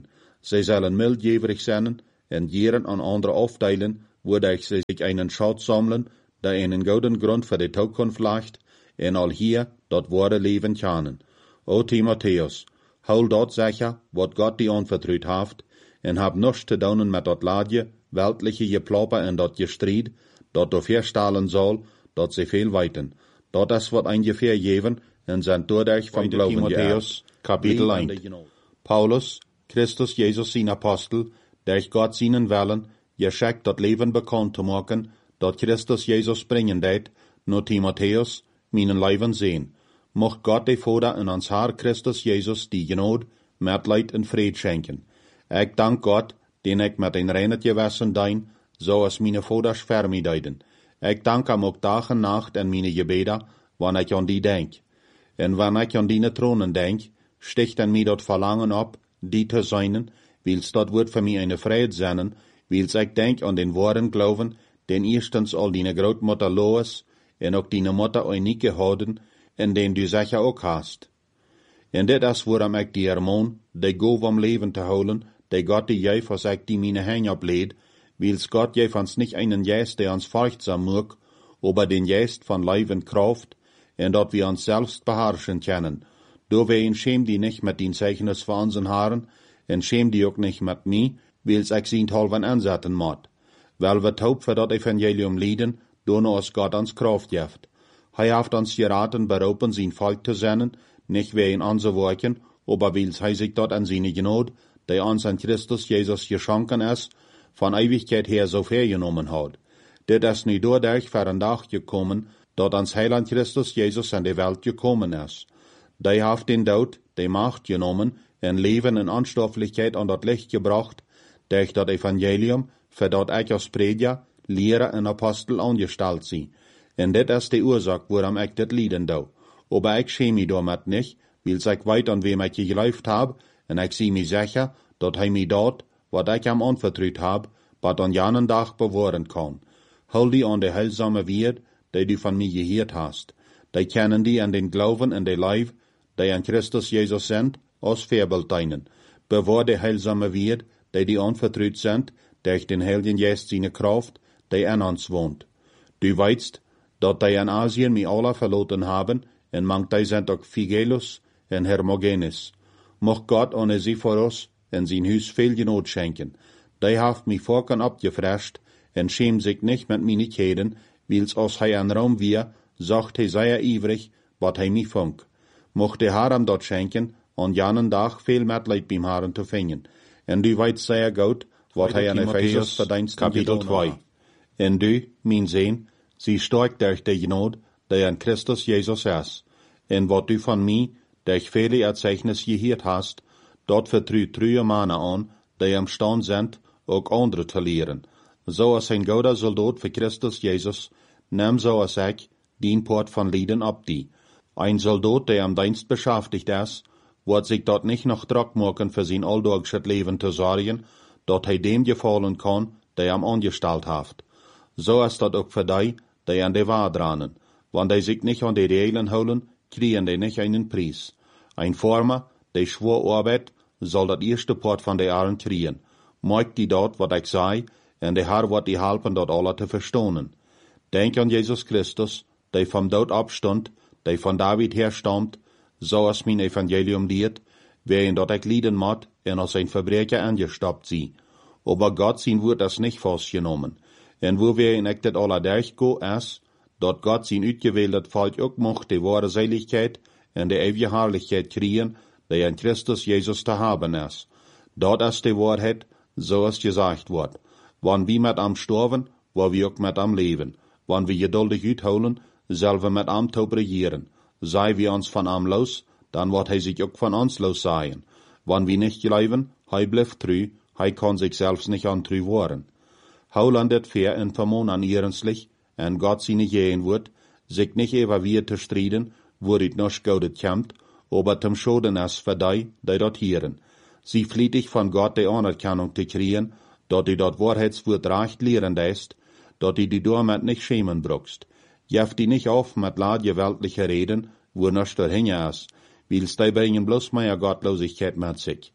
Speaker 1: Sie sollen mildjäverig sein en jeren an andere aufteilen, wodurch sie sich einen Schatz sammeln, der einen guten Grund für die Zukunft legt, en al hier dat wahre Leben können. O Timotheus, hol dort sicher, wat Gott die anvertraut haft, en hab nichts zu tun mit dat Ladje, weltliche Geplapper en dat Gestried, dat du verstellen soll, dat sie viel weiten. Dat is wat ungefähr jeven, en zijn dadurch van Glauben Timotheus, Kapitel 1. Paulus, Christus Jesus sein Apostel, durch Gott seinen Willen, geschickt dat Leben bekannt zu machen, dat Christus Jesus bringen deed, nur Timotheus, meinen Leben sehen. Mocht Gott die Vater in ons Herr Christus Jesus die Genade, Mitleid en Fried schenken. Ik dank Gott, den ik met een reinet gewassen dein, zoals meine Vaters voor mij deiden. Ik dank hem ook dag en nacht in meine Gebeten, wanneer ik aan die denk. En wanneer ik aan die Thronen denk, sticht en mij dat Verlangen op, die te zijn, wils dat wordt voor mij eine Vrede zijn, wils ik denk aan den Woorden geloven, den eerstens al die grootmoeder Lois, en ook die moeder uniek gehouden, en den du sicher ook hast. En dit is waarom ik die hermoon, die gove om leven te houden, die Gott die jij voor zich die meine Hänge opleed, wils Gott jij ons nicht einen Geist, der uns furchtsam mag, aber den Geist von Leben Kraft, en dat wir uns selbst beherrschen können. Do wir schäm die nicht mit den Zeichnis von unseren Haaren, en schäm die auch nicht mit mir, wils ich sie halben ansetzen mod. Weil wir taub für dat Evangelium lieden, do als Gott uns Kraft gibt. Hat uns geraten, berufen, sein Volk zu sein, nicht wegen unser Worken, aber wils sich dort an seine Gnade, der uns an Christus Jesus geschenken ist, von Ewigkeit her so vergenommen hat. Dit ist nicht dadurch für einen Tag gekommen, dat ans Heiland Christus Jesus an die Welt gekommen ist. Der hat den Tod, die Macht genommen, en Leben in Anstofflichkeit an das Licht gebracht, durch das Evangelium, für dat ich als Prediger, Lehrer und Apostel angestellt sie. En dit ist die Ursache, warum ich das lieden do. Aber ich schäme mich damit nicht, weil ich weit an wem ich geläuft hab, en ich sieh mich sicher, dat mich dort, wat ich am anvertraut hab, wat an janen Tag bewahren kann. Hol die an die heilsame Wert, die du von mir gehört hast. Die kennen die an den Glauben und den Leib, die an Christus Jesus sind, als Vorbild deinen. Bewahr die heilsame Wert, die anvertraut sind, durch den Heiligen Geist seine Kraft, die in uns wohnt. Du weißt, dat die in Asien mich alle verloren haben, en manch die sind auch Phygellus und Hermogenes. Mocht Gott ohne sie vor uns in sein Haus viel Genot schenken. Die haft mich vorken abgefrescht, en schämt sich nicht mit meine Käden, wils als hij an Raum wir, sagt hij sehr ivrig, wat hij mich funk. Mocht der Herr am dort schenken, an janen Tag viel Mitleid beim Herrn zu finden. En du weißt sehr gut, wat hij an Ephesus verdienst. Kapitel 2. En du, mein Sehn, sie stark durch die Gnade, die an Christus Jesus ist. En wat du von mir, durch viele Erzeichnis gehört hast, dort vertraut treue Männer an, die am Stand sind, auch andere zu lehren. So als ein guter Soldat für Christus Jesus, nimm so als ich, den Port von Lieden ab die. Ein Soldat, der am Dienst beschäftigt ist, wird sich dort nicht noch Druck machen für sein alltägliches Leben zu sorgen, dort er dem gefallen kann, der am angestellt hat. So ist das auch für die, die an die Wahrheit rannen. Wenn die sich nicht an die Regeln holen, kriegen die nicht einen Preis. Ein Farmer, der schwor arbeitet, soll das erste Port von der Ehren kriegen. Mag die dort, was ich sei, en der Herr wird die helfen, dort alle zu verstehen. Denk an Jesus Christus, der vom Tod abstand, der von David herstammt, so als mein Evangelium lied, wer ihn dort ich lieden mag, en als ein Verbrecher angestoppt sie. Aber Gott sein Wort ist nicht festgenommen. En wo wir in echt alle durchgehen ist, dort Gott sein utgewähltes Volk auch macht, die wahre Seligkeit en die ewige Herrlichkeit kriegen, die in Christus Jesus zu haben ist. Dort ist die Wahrheit, so es gesagt wird. Wann wir mit am sterben, wo wir auch mit am leben. Wann wir geduldig uitholen, sollen wir mit am taub regieren. Sei wir uns von am los, dann wird hij sich auch von uns los sein. Wann wir nicht glauben, hij bleibt treu, hij kann sich selbst nicht antreu worden. Haulandet fair en vermon an ihrenslich, en Gott seine gehen wird, sich nicht über wir zu striden, wo dit noch gaudet kämmt, aber zum Schoden ist für die dort hieren. Sie flietig von Gott die Anerkennung zu kriegen, dat die dort Wahrheitswort recht lehren ist, dat die damit nicht schämen brauchst. Jeft die nicht auf mit ladje weltliche Reden, wo noch dahin ist, wils die bringen bloß mehr Gottlosigkeit mit sich.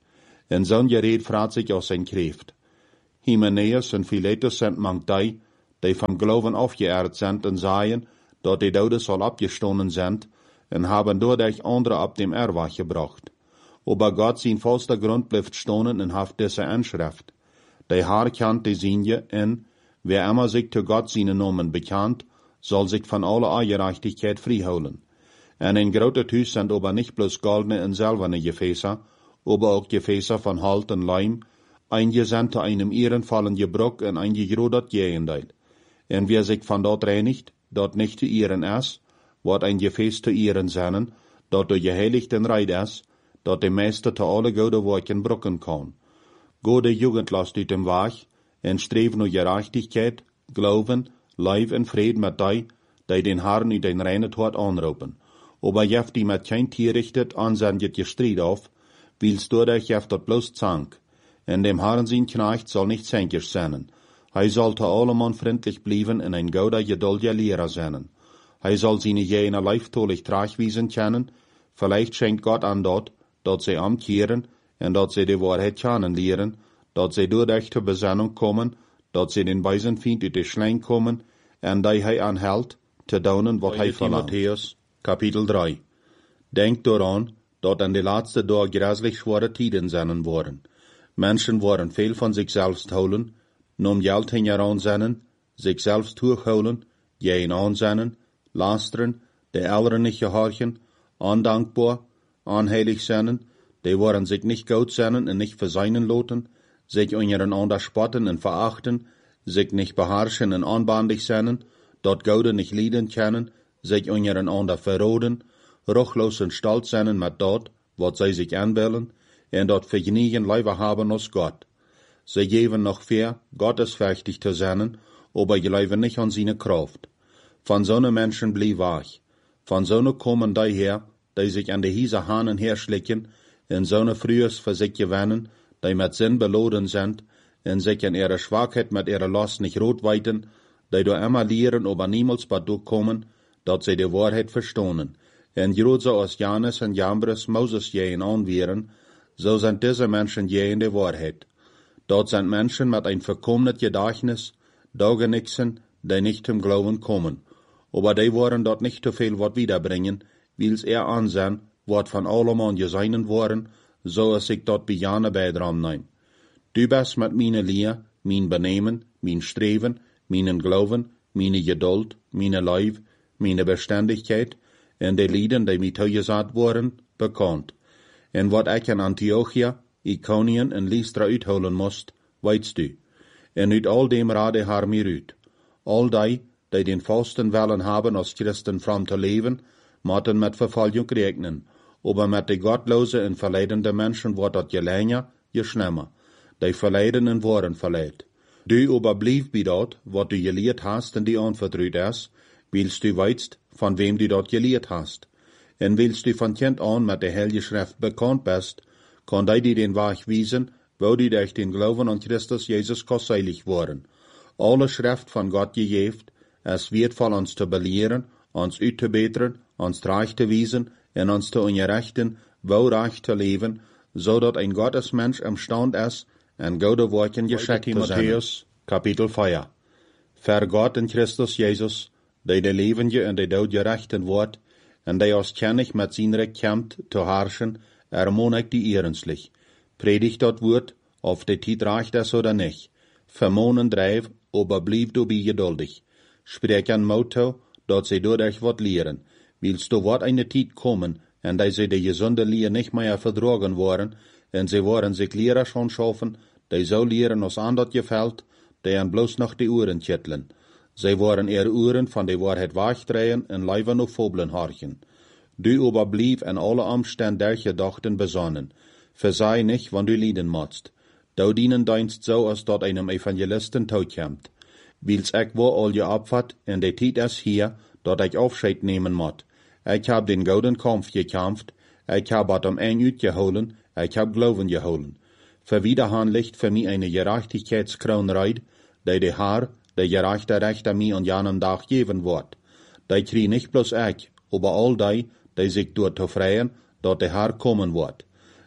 Speaker 1: En zo'n gereed vraagt zich aus zijn kreeft. Hymenaeus en Philetus zijn mank die vom Glauben afgeëerd zijn en zeien, dat die Doden zal abgestonden zijn, en haben dadurch andere ab dem Erwach gebracht. Aber Gott sein vollster Grund bleibt stonen en haft diese Anschrift. Die Haar kent die Sinje en, wer immer sich zu Gott seine Namen bekannt, soll sich von aller Ungerechtigkeit freiholen. En in grote Huis sind aber nicht bloß goldene und silberne Gefäße, aber auch Gefäße von Halt und Leim, eingesandt zu einem ehrenvollen Gebruch und ein gegrodert Gegenteil. En wer sich von dort reinigt, dort nicht zu ihren ist, wird ein Gefäß zu ihren seinen, dort der geheiligt und reit ist, dort der Meister zu alle gute Worken brucken kann. Gute Jugend lasst ut dem Weg, en streef nur Gerechtigkeit, Glauben, Leib und Frieden mit die den Herrn ut den reinen Tod anrufen. Aber jeft die mit kein Tier richtet, ansendet je Streit auf, wils dadurch jeft dat bloß Zank. En dem Herrn sein Knecht soll nicht zänkisch sein. Hij soll zu allemann freundlich bleiben en ein gouder geduldiger Lehrer sein. Hij soll seine jene leiftolig tragwiesen kennen, vielleicht schenkt Gott an dat sie amkehren en dat sie die Wahrheit kennenlernen, dat sie dadurch zur Besinnung kommen, dat sie den weisen Feind uit de Schlein kommen, en die hij anhält, te daunen wat hij verlangt. Matthäus, Kapitel 3. Denkt daran, dat an de laatste dag grässlich schwere Tiden zijn worden. Menschen worden veel van sich selbst holen, nom Geld hingeran zijn, sich selbst hochholen, geen aanzennen, lasteren, de Älteren nicht gehorchen, ondankbaar, onheilig zijn, die worden sich nicht gut zijn en nicht verseinen loten, sich untereinander spotten en verachten, sich nicht beherrschen en onbandig zijn, dat Gode nicht lieden können, sich untereinander verroden, ruchlos en stolz zijn met dat, wat zij sich aanbellen, en dat vergenigen lieber haben als Gott. Sie geben noch fair, gottesfürchtig zu sein, aber glauben nicht an seine Kraft. Von so'ne Menschen blieb wach. Von so'ne kommen die her, die sich an die Hiese Hahnen herschlicken, in so'ne frühes für sich gewinnen, die mit Sinn beladen sind, und sich in ihrer Schwachheit mit ihrer Last nicht rotweiten, die do immer lehren, aber niemals bei durchkommen, dat sie die Wahrheit verstohnen. En grad so als Janus und Jambres Moses jehen anwehren, so sind diese Menschen jehen die Wahrheit. Dort sind Menschen mit ein verkommenes Gedächtnis, Daugenixen, die nicht zum Glauben kommen. Aber die wollen dort nicht zu viel Wort wiederbringen, wils ansehen, wat von allemann geseinen worden, so es sich dort bejahne beidram nehm. Du bist mit meine Lehr, mein Benehmen, mein Streben, meinen Glauben, meine Geduld, meine Leib, meine Beständigkeit, en die Lieden, die mir zugesagt worden, bekannt. En wat ich in Antiochia, Ikonien en Lystra uitholen moest, weitst du. En uit al dem rade haar mir uit. Al die den falsten Willen haben, als Christen fram te leven, moeten met vervolgung rechnen. Aber met de gottlose en verleidende Menschen wordt dat je länger, je schlimmer. Die verleidenden worden verleid. Du aber blieb bij dat, wat du geleerd hast en die anvertrouwd is, willst du weitst, von wem du dat geleerd hast. En willst du von Kind an met de Heilige Schrift bekannt bist, kann die den Weg wiesen, wo die durch den Glauben an Christus Jesus kosteilig worden. Alle Schrift von Gott gegeben, es wird von uns zu belehren, uns auszubessern, uns reich zu wiesen, und uns zu unterrichten, wo reich zu leben, so dat ein Gottesmensch imstand ist, en gute Worten geschickt zu sein. Matthäus, Kapitel 4. Ver Gott in Christus Jesus, die de Levende und de Dood gerechten wordt, en die als kennig met zijn recht kämpft zu herrschen, ermonig die ehrenslich. Predigt dat Wort, auf de Tid reicht es oder nicht. Vermonen drijf, aber blieb du bij geduldig. Sprech an Motto, dat sie dadurch wat lehren. Willst du wat eine Tid kommen, en die sie die gesunde Lehr nicht mehr verdragen worden, en sie worden sich Lehrer schon schaffen, die so lehren, als an dat gefällt, die an bloß noch die Uhren kitteln. Sie waren ihre Uhren von der Wahrheit wegdrehen en lieber noch Fobeln horchen. Du aber blieb in alle Umstände der Gedachten besonnen. Versei nicht, wann du lieden musst. Du dienen deinst so, als dort einem Evangelisten totkämmt. Wils ich wo all je abfahrt, en de Tid ist hier, dort ich Aufscheid nehmen muss. Ich hab den gouden Kampf gekämpft, ich hab at am Eng uitgeholen, ich hab Glauben geholen. Für wiederhan liegt für mich eine Gerechtigkeitskroon reit, die de Haar, der gerechte Rechter mir an jenem Tag geben wird. Die krieg nicht bloß ich, aber all die sich dort zu freien, dort der Herr kommen wird.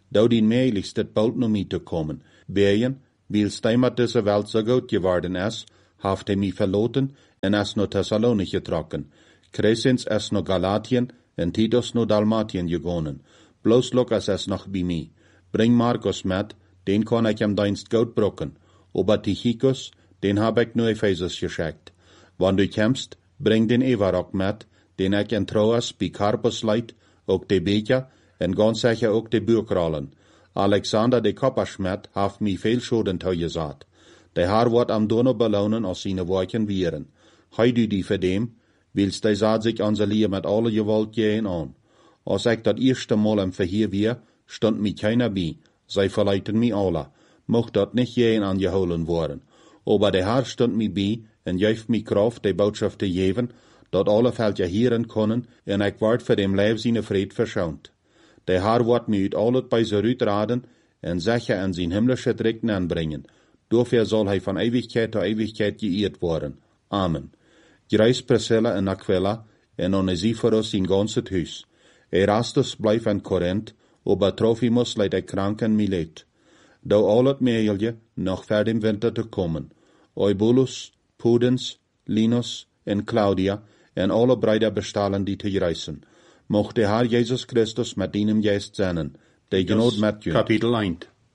Speaker 1: dou dien meeligst het bald nog mee te komen. Weien, wils hij met deze Welt so gut geworden is, haft hij mij verloten en is naar Thessalonich getrokken. Crescens is naar Galatien en Titus naar Dalmatien gegonen. Bloos Lucas is nog bij mij. Bring Markus met, den kan ik hem dienst goed brokken. Aber Tychicus, den heb ik naar Ephesus geschickt. Wanneer du komst, bring den Evarok met, den ik in Troas bij Carpus leid, ook de Beja, en ganz sicher ook de Buurkrallen. Alexander de Kopperschmidt heeft mij veel schulden toegezet. De haar wordt am Donau belonen als zijn woorden wieren. Hij doet die verdem, wils de zat zich aan zijn lier met alle gewalt gehen aan. Als ik dat eerste Mal im Verheer weer, stond mij keiner bij. Zij verleiten mij alle. Mocht dat niet gehen angeholen worden. Aber de haar stond mij bij en geeft mij kracht de boodschap te geven, dat alle Völker hieren kunnen en ik word voor dem Leib zijn vrede verschoond. De haar wordt mij uit al het bij ze uitraden en zeggen en zijn himmlische Rechten aanbrengen. Dafür zal hij van eeuwigheid tot eeuwigheid geëerd worden. Amen. Grijs Priscilla en Aquila en Onesiphorus zijn ganzet huis. Erastus blijft in Korinth, aber Trophimus leidt ik krank in Milet. Dou al het meelje nog ver dem winter te komen. Eubulus, Pudens, Linus en Claudia en alle Brüder bestellen die te reizen. Mocht de Herr Jesus Christus met deinem Geist zijn, de genoot met je.
Speaker 2: Kapitel 1.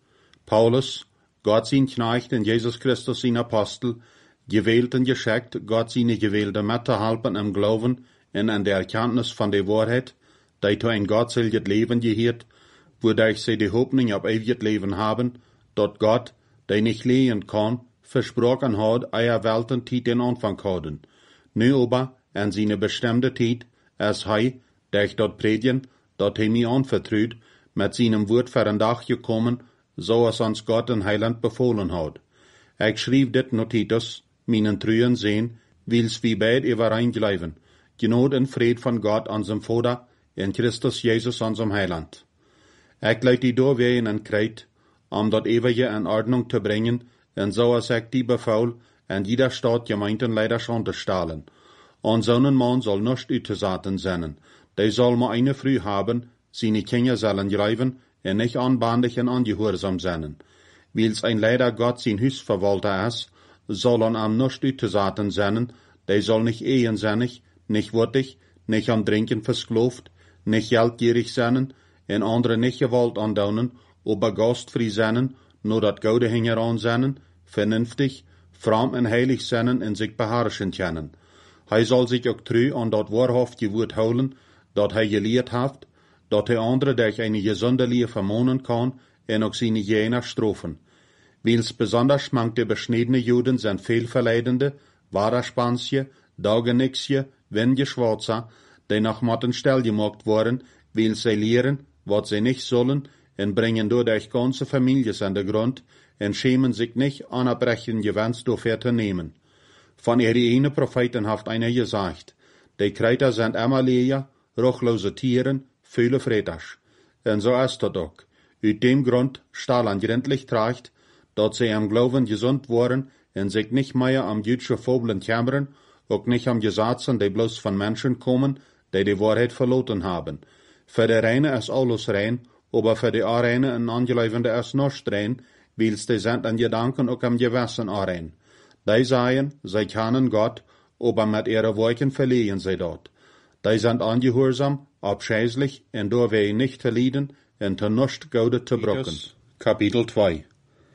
Speaker 2: Paulus, Gott sein Knecht en Jesus Christus sein Apostel, gewählt en geschickt, Gott seine Gewählte mitzuhelfen im Glauben en an der Erkenntnis von der Wahrheit, die zu ein gottselget Leben gehört, wodurch sie die Hoffnung auf ewiges Leben haben, dort Gott, der nicht lehen kann, versprochen hat, eier Welten Tiet den Anfang haben. Nu aber, an seine bestimmte Tiet, als hij, der ich dort predigen, dort hij mir anvertraut, mit seinem Wort für ein Dach gekommen, so als uns Gott in Heiland befohlen hat. Ich schrieb dit naar Titus, meinen treuen Sehn, wils wie beid übereinbleiben, Genot en Fried von Gott, unserem Vater, in Christus Jesus, unserem Heiland. Ich leid die doorwegen en Kreit, dat ewige in Ordnung te brengen, en so als ich die befaul, en jeder Staat Gemeinden leider schon te stahlen. An zo'n man soll nicht uitgezaten zijn, die soll maar eine Früh haben, seine Kinder sollen greifen, en nicht anbandig en angehorsam zijn. Wils ein leider Gott sein Huisverwalter is, soll am nicht uitgezaten zijn, die soll nicht ehensinnig, nicht wurtig, nicht am Trinken verskloft, nicht geldgierig zijn, en andere nicht gewalt andaunen, aber gastfrei zijn, nur dat goude hingeran zijn, vernünftig, fromm en heilig zijn en sich beherrschen können. Hij soll sich auch treu an dat wahrhaftige Wort houden, dat hij geleerd heeft, dat hij andere durch eine gesunde Leer vermonen kann, en auch seine jener strofen. Wils besonders manche beschnittene Juden sind fehlverleidende, Wahrerspansje, Daugenixje, Wengeschwarzer, die nach Matten stell gemacht worden, wils sie lehren, wat sie nicht sollen, en bringen dadurch ganze Families an der Grund, en schämen sich nicht, anerbrechen Gewinns dafür zu nehmen. Von ihre eine Propheten haft einer gesagt, die Kreiter sind immer leer, ruchlose Tieren, viele Freitags. En so ist das auch. Uit dem Grund stahlen gründlich tracht, dat sie am Glauben gesund worden en sich nicht mehr am jüdische Fabeln kämmern, auch nicht am Gesetzen, die bloß von Menschen kommen, die Wahrheit verloren haben. Für die Reine ist alles rein, aber für die Areine en Angelevende ist nicht rein, wils die sind an Gedanken auch am Gewissen arein. Die sagen, sie kennen Gott, aber mit ihren Worten verlieren sie dort. Die sind angehorsam, abscheußlich, und da wir nicht verlieren, und zu nichts Gute zu brocken. Kapitel 2.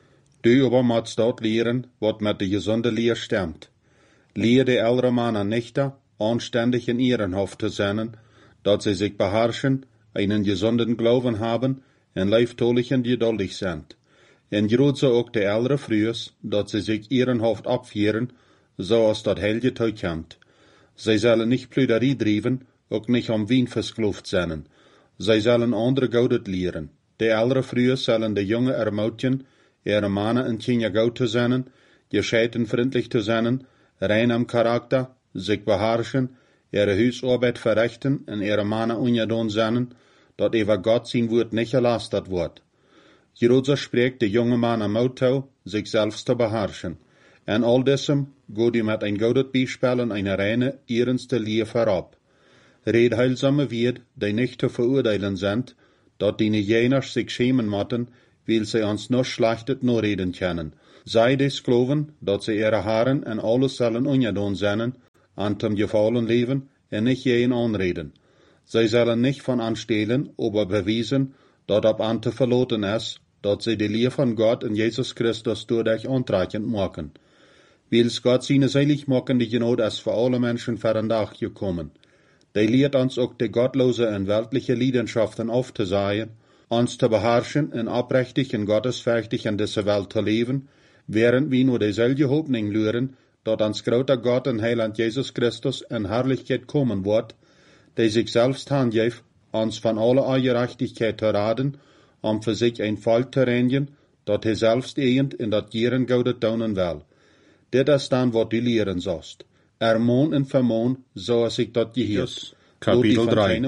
Speaker 2: Du aber musst dort lehren, wat mit der gesunde Lehr stimmt. Lehr die ältere Männer nicht, anständig in ihren Hof zu sein, dat sie sich beherrschen, einen gesunden Glauben haben, und leiftolich und geduldig sind. En groot so ook de ältere Frühs, dat sie sich ihren Hof abführen, so als dat Helge toekomt. Sie sollen nicht Plüderie driven, ook nicht am Wien verskloft zijn. Sie sollen andere Goudet lehren. De ältere Frühs sollen de Junge ermutigen, ihre Männer en Kinder gut zu sein, gescheiten freundlich zu sein, rein am Charakter, sich beherrschen, ihre Hausarbeit verrichten en ihre Männer ungedaan zijn, dat über Gott sein Wort nicht erlastet wird. Jerozo spreekt de jonge man am Auto, sich selbst zu beherrschen. En all diesem geht ihm mit ein gutes Beispiel und eine reine, ernste Lehr vorab. Red heilsame Wert, die nicht zu verurteilen sind, dat die jeners sich schämen motten, weil sie ons noch schlechtet no reden kennen. Zij des geloven, dat ze ihre Haaren en alles zullen ongedaan zijn, aan tem gefallen leven en nicht jeden aanreden. Zij zullen nicht von anstehlen, aber beweisen, dat op an te verloten is, dat zij de leer van God in Jesus Christus doordat aantrekkend maken. Wils Gott seine seiligmakende Genot is voor alle Menschen vandaag gekommen. Die leert ons ook de gottlose en weltliche Leidenschaften auf te zaaien, ons te beherrschen en oprechtig en gottesfürchtig in deze Welt te leven, während wir nur dieselbe Hoffnung luren, dat ans groter Gott en Heiland Jesus Christus in Herrlichkeit kommen wird, die sich selbst handgeeft, ons van alle Ungerechtigkeit te raden, für sich ein Volk te reinigen, dat hij selbst eend in dat Gieren Goude taunen will. Dit is dan wat die leren zost. Ermoon en vermoon, zoals ik dat geheerd.
Speaker 1: Kapitel 3.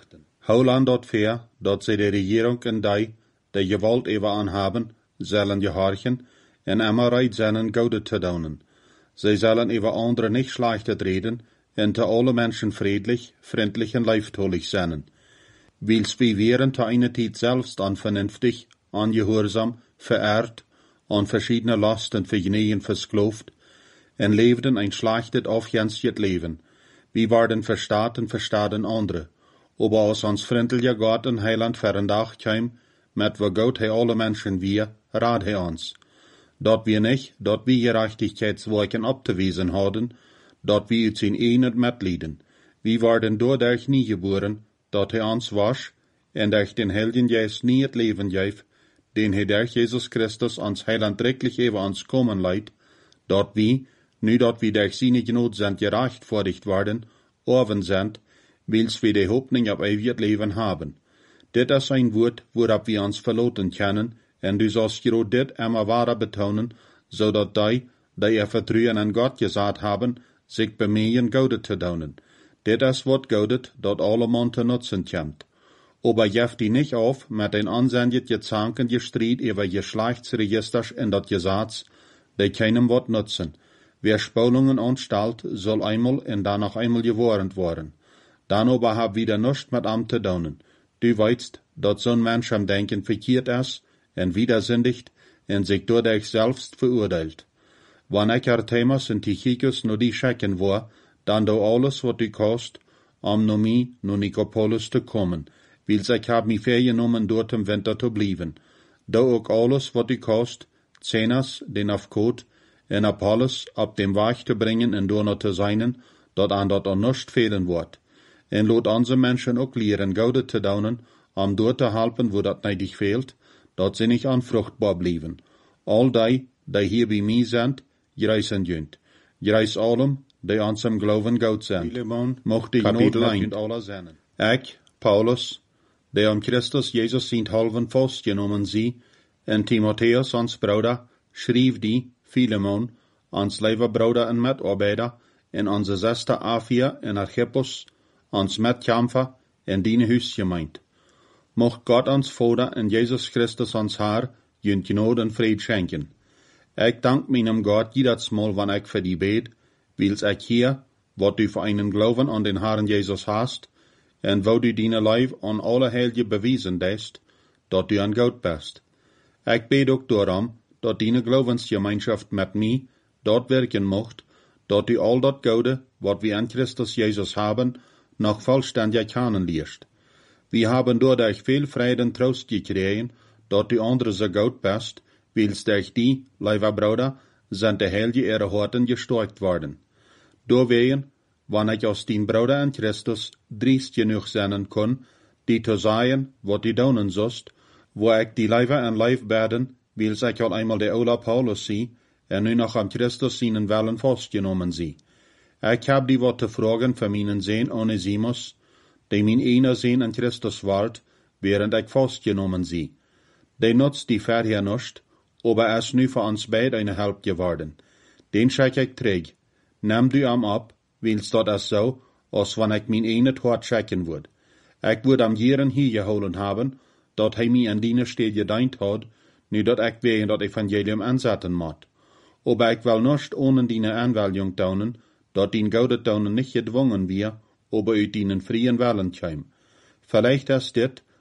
Speaker 2: Hoe lang dat ver, dat zij de regering en die gewalt even aanhaben, zullen gehorchen, en immer reit zijn Goude te daunen. Zij zullen even anderen nicht schlechtet reden, en te alle Menschen friedlich, freundlich en lieftolig zijn. Wils wie wären te eine Tijd selbst unvernünftig, ungehorsam, verehrt, an verschiedene Lasten vergnügen verskloft, en leefden ein schlechtet aufgänzigt Leben. Wie waren verstaten andere. Aber als ons vriendelijke Gott en Heiland verendag kwam, met wo Gott hij alle Menschen wir, raad hij ons. Dat wir nicht, dat wir Gerechtigkeitswerken abzuweisen hadden, dat wir uit zijn eenheid metlieden. Wie waren doordat nie geboren, dat hij ons was, en durch den Heiligen Geist nie het leven geef, den hij durch Jesus Christus ons Heiland drecklich even ons komen leidt, dat wie, nu dat wir durch seine Genot sind gerechtfertigt worden, oven sind, wils wir die Hoffnung auf ewig Leben haben. Dit is ein Wort, worop wir uns verloten können, en du sollst je dit immer wahrer betonen, zodat die ihr Vertrauen an Gott gesagt haben, sich bemühen, Goude te daunen. Dit is wat Goudet, dat alle man te nutzen kommt. Aber jeft die nicht auf, mit ein ansendet gezanken Streit über Geschlechtsregisters in dat Gesetz, die keinem wat nutzen. Wer Spolungen anstellt, soll einmal en dann noch einmal gewarnt worden. Dann aber hab wieder nichts mit am te daunen. Du weißt, dat so'n Mensch am Denken verkehrt is, en widersündigt, en sich dadurch selbst verurteilt. Wann ich Artemas en Tychicus no die schecken war, dann do alles wat du kost, no mi no Nikopolis te kommen, wils ich hab mi vergenommen dort im Winter te blieben. Do ook alles wat du kost, Zenas, den Afkot, en Apollos op dem Weg te brengen en door te zijn, dat aan dat er nichts fehlen wordt. En laat onze Menschen ook leren Goude te daunen, door te helpen wo dat neidig fehlt, dat ze niet onvruchtbaar blijven. Al die hier bij mij zijn, gereizen junt. Gereis allem, die ons im Glauben Goud zijn. Mocht die
Speaker 1: Kapitel
Speaker 2: nood alle zijn. Ik, Paulus, die om Christus Jezus zijn halven vastgenomen zie, en Timotheus ons Bruder, schreef die, Philemon, ons lieve broeder en medarbeider, en onze zuster Afia en Archippus, ons medkämpfer en diene huisgemeint. Mocht Gott ons Vader en Jesus Christus ons Herr, junt genot en vrede schenken. Ik dank meinem Gott jedes Mal, wann ich für die bete, wils ich hier, wat du für einen Glauben an den Herrn Jesus hast, en wo du deine Leib an alle Heilige bewiesen hast, dat du an Gott bist. Ich bete auch darum, dat deine Glaubensgemeinschaft mit mir dort wirken mocht, dat du all dat Goude, wat wir an Christus Jesus haben, noch vollständig kennenlernst. Wir haben dadurch viel Frieden und Trost gekriegt, dat du andere so gut bist, wils durch die, lieber Bruder, sind die Heilige ihre Horten gestärkt worden. Deswegen, wann ich aus den Bruder an Christus driest genug sein kann, die zu sagen, wat du daunen sollst, wo ich die Leiber an Leib werden, wils ich al einmal der Ola Paulus sie, en nu noch am Christus seinen Wellen festgenommen sie. Ich hab die wat te fragen für meinen Sohn Onesimus, die mein einer Sohn an Christus ward, während ich festgenommen sie. Die nutzt die vorher nicht, aber ist nu für uns beide eine Help geworden. Den schick ich träg. Nimm du am ab, wils dat is so, als wann ich mein eine Hort schicken würd. Ich würd am Jeren hier geholen haben, dat hij mir an die Stelle gedient hat, nu dat ich wegen dat Evangelium ansetzen moet. Aber ich will nicht ohne deine Anwählung taunen, dat dien Goude taunen nicht gedwungen wir, aber uit deinen freien Willen käm. Vielleicht ist dit,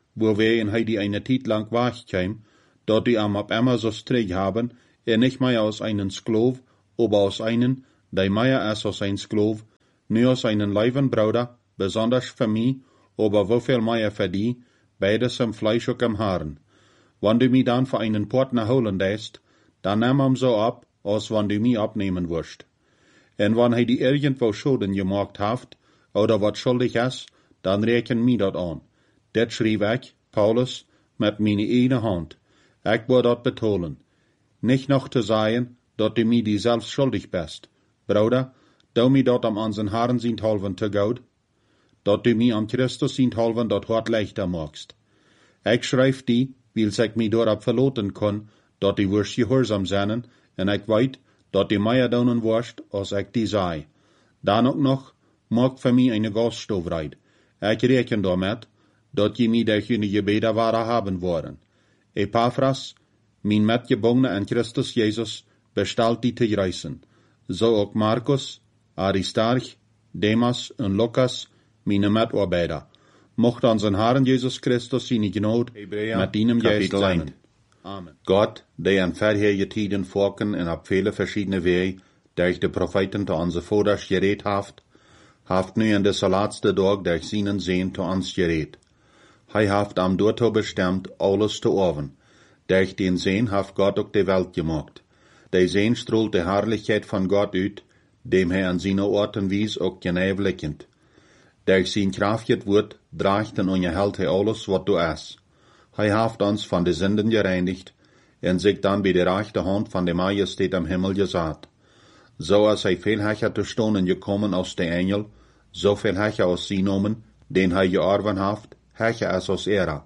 Speaker 2: wo wir in Heidi eine Zeit lang wachkäm, dort die am ab immer so strig haben, nicht mehr aus einen Sklav, aber aus einen, der mehr ist aus ein Sklav, nur aus einen leiben Bruder, besonders für mich, aber wofür mehr für die, beides im Fleisch und im Haaren. Wenn du mich dann für einen Partner holen lässt, dann nimm ihm so ab, als wenn du mich abnehmen wirst. Und wenn er die irgendwo Schulden gemacht hat, oder was schuldig ist, dann rechnen mir dat an. Dat schrieb ich, Paulus, mit meine eigene Hand. Ich will dat betalen. Nicht noch zu sagen, dat du mir die selbst schuldig bist. Bruder, du mir dat am unseren Herren sind halben zu gut, dat du mir am Christus sind halben dat hart leichter machst. Ich schreib die, weil ich mich dort verloten kann, dat die wirst gehorsam sein, und ich weet, dat die mehr daunen wirst, als ich die sei. Dann auch noch, mag für mich eine Gaststoffreit. Ich rechne damit, dat je mich durch eine Gebete wahre haben wollen. Epaphras, mein Mitgebungene in Christus Jesus, bestellt die zu reisen. So auch Markus, Aristarch, Demas und Lukas, meine Mitarbeiter. Mocht unseren Herrn Jesus Christus seine Gnade mit ihnen Geist sein. Amen. Gott, der in vorherige Tiden Volken und auf viele verschiedene Wege durch die Propheten zu unseren Vaters geredet haft nu in des laatste Tag durch seinen Sehn zu uns geredet. Haft am dorto bestimmt, alles zu oven. Durch den Sehn haft Gott auch die Welt gemacht. Der Sehn strahlt die Herrlichkeit von Gott ut, dem an seine Orten wies auch genäblickend. Durch sein kraftigt Wort draagt und unterhält alles, was du ist. Haft uns von den Sünden gereinigt und sich dann bei der rechten Hand von der Majestät am Himmel gesagt. So als viel Hecher zu Stunden gekommen aus der Engel, so viel Hecher aus sie genommen, den georben haft, Hecher als aus Ära.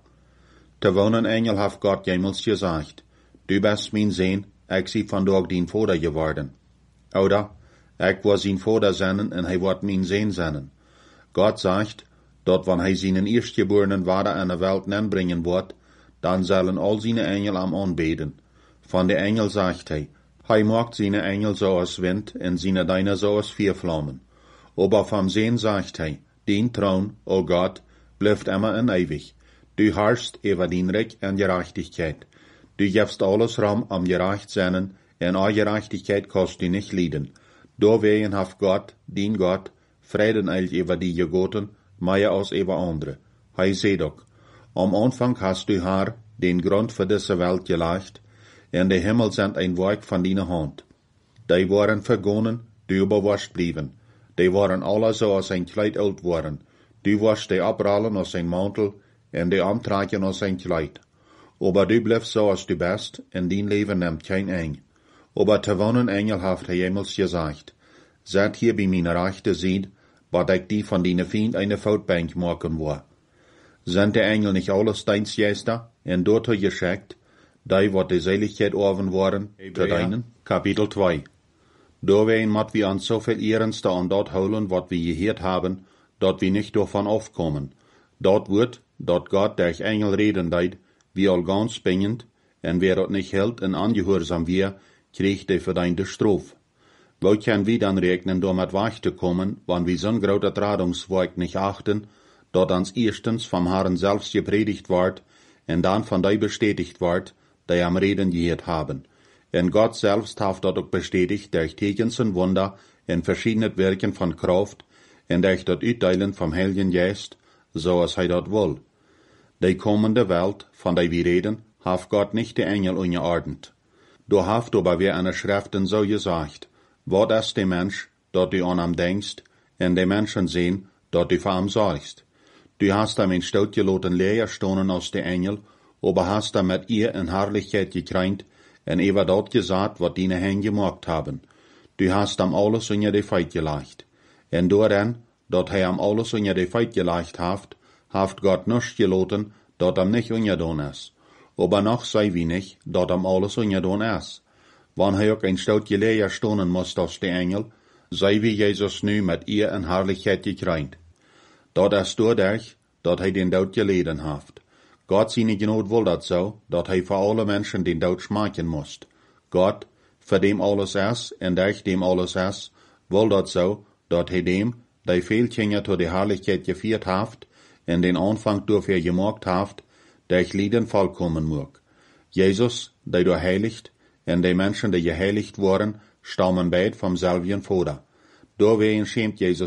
Speaker 2: Te wonen Engel haft Gott jemals gesagt, du bist mein Sehn, ich sie von dort dein Vater geworden. Oder, ich war sein Vater sein und wird mein Sehn sein. Gott sagt, dort wann seinen Erstgeborenen Vater an der Welt bringen wird, dann sollen all seine Engel am anbeten. Von der Engel sagt macht seine Engel so als Wind und seine Deine so als Feuerflammen. Aber vom Sehen sagt dein Thron, o Gott, bleibt immer und ewig. Du herrschst über dein Recht und Gerechtigkeit. Du gibst alles Raum am gerecht sein, und all Gerechtigkeit kannst du nicht leiden. Deswegen hat Gott, dein Gott, Frieden eilt über die Gegoten, mehr als über andere. Seh doch, am Anfang hast du Herr den Grund für diese Welt gelegt, und die Himmel sind ein Werk von deiner Hand. Die waren vergonnen, du überwascht blieben. Die waren alle so als ein Kleid alt worden. Du warst die abrollen aus ein Mantel, und die antragen aus ein Kleid. Aber du bleibst so als du bist, und dein Leben nimmt kein Eng. Aber zu wohnen Engel hat jemals gesagt, seid hier bei meiner rechten Seite, wat ich die von deinen Feind eine Foutbank machen will. Sind die Engel nicht alles deins Geister, und dort geschickt, die wat die Seligkeit oven waren, zu deinen? Kapitel 2. Doorween mat wir uns so viel Ehrenste an dort holen, wat wir gehört haben, dort wir nicht davon aufkommen. Dort wird, dort Gott durch Engel reden deit, wie all ganz bingend, und wer dort nicht hält und angehorsam wir, kriegt der verdiente Strophe. Wo können wir dann rechnen, damit wachzukommen, wann wir so'n großer Tradungswerk nicht achten, dort ans erstens vom Herrn selbst gepredigt ward, und dann von dei bestätigt ward, die am Reden gehört haben. Und Gott selbst hat dort auch bestätigt durch Tegens und Wunder in verschiedenen Werken von Kraft und durch dort Utteilen vom Heiligen Geist, so als dort will. Die kommende Welt, von der wir reden, hat Gott nicht die Engel ungeordnet. Du hast aber wie eine Schriften so gesagt, wat ist der Mensch, dort du an ihm denkst, und die Menschen sehen, dort du für ihn sorgst. Du hast ihm in Stout geloten Lehrstunden aus der Engel, aber hast er mit ihr in Herrlichkeit gekrönt, und über dort gesagt, wat deine Hände gemacht haben. Du hast ihm alles unter die Feit gelegt. Und daran, dort ihm alles unter die Feit gelegt haft Gott nichts geloten, dort ihm nicht ungedoen ist. Aber noch sei wenig, dort ihm alles ungedoen ist. Wann auch ein Stout Lehrstunden muss aus der Engel, sei wie Jesus nu mit ihr in Herrlichkeit gekrönt. Dort ist dadurch, dort den Tod geleden haft. Gott seine Gnade will dat so, dat für alle Menschen den Tod schmecken muss. Gott, für dem alles ist, und durch dem alles ist, will dat so, dat dem, der viel Kinder zu der Herrlichkeit geführt haft, und den Anfang dafür gemacht haft, der ich lieden vollkommen mag. Jesus, der du heiligt, en die Menschen, die geheiligt worden, stammen beid vom selben Vader. Doorheen schämt Jesus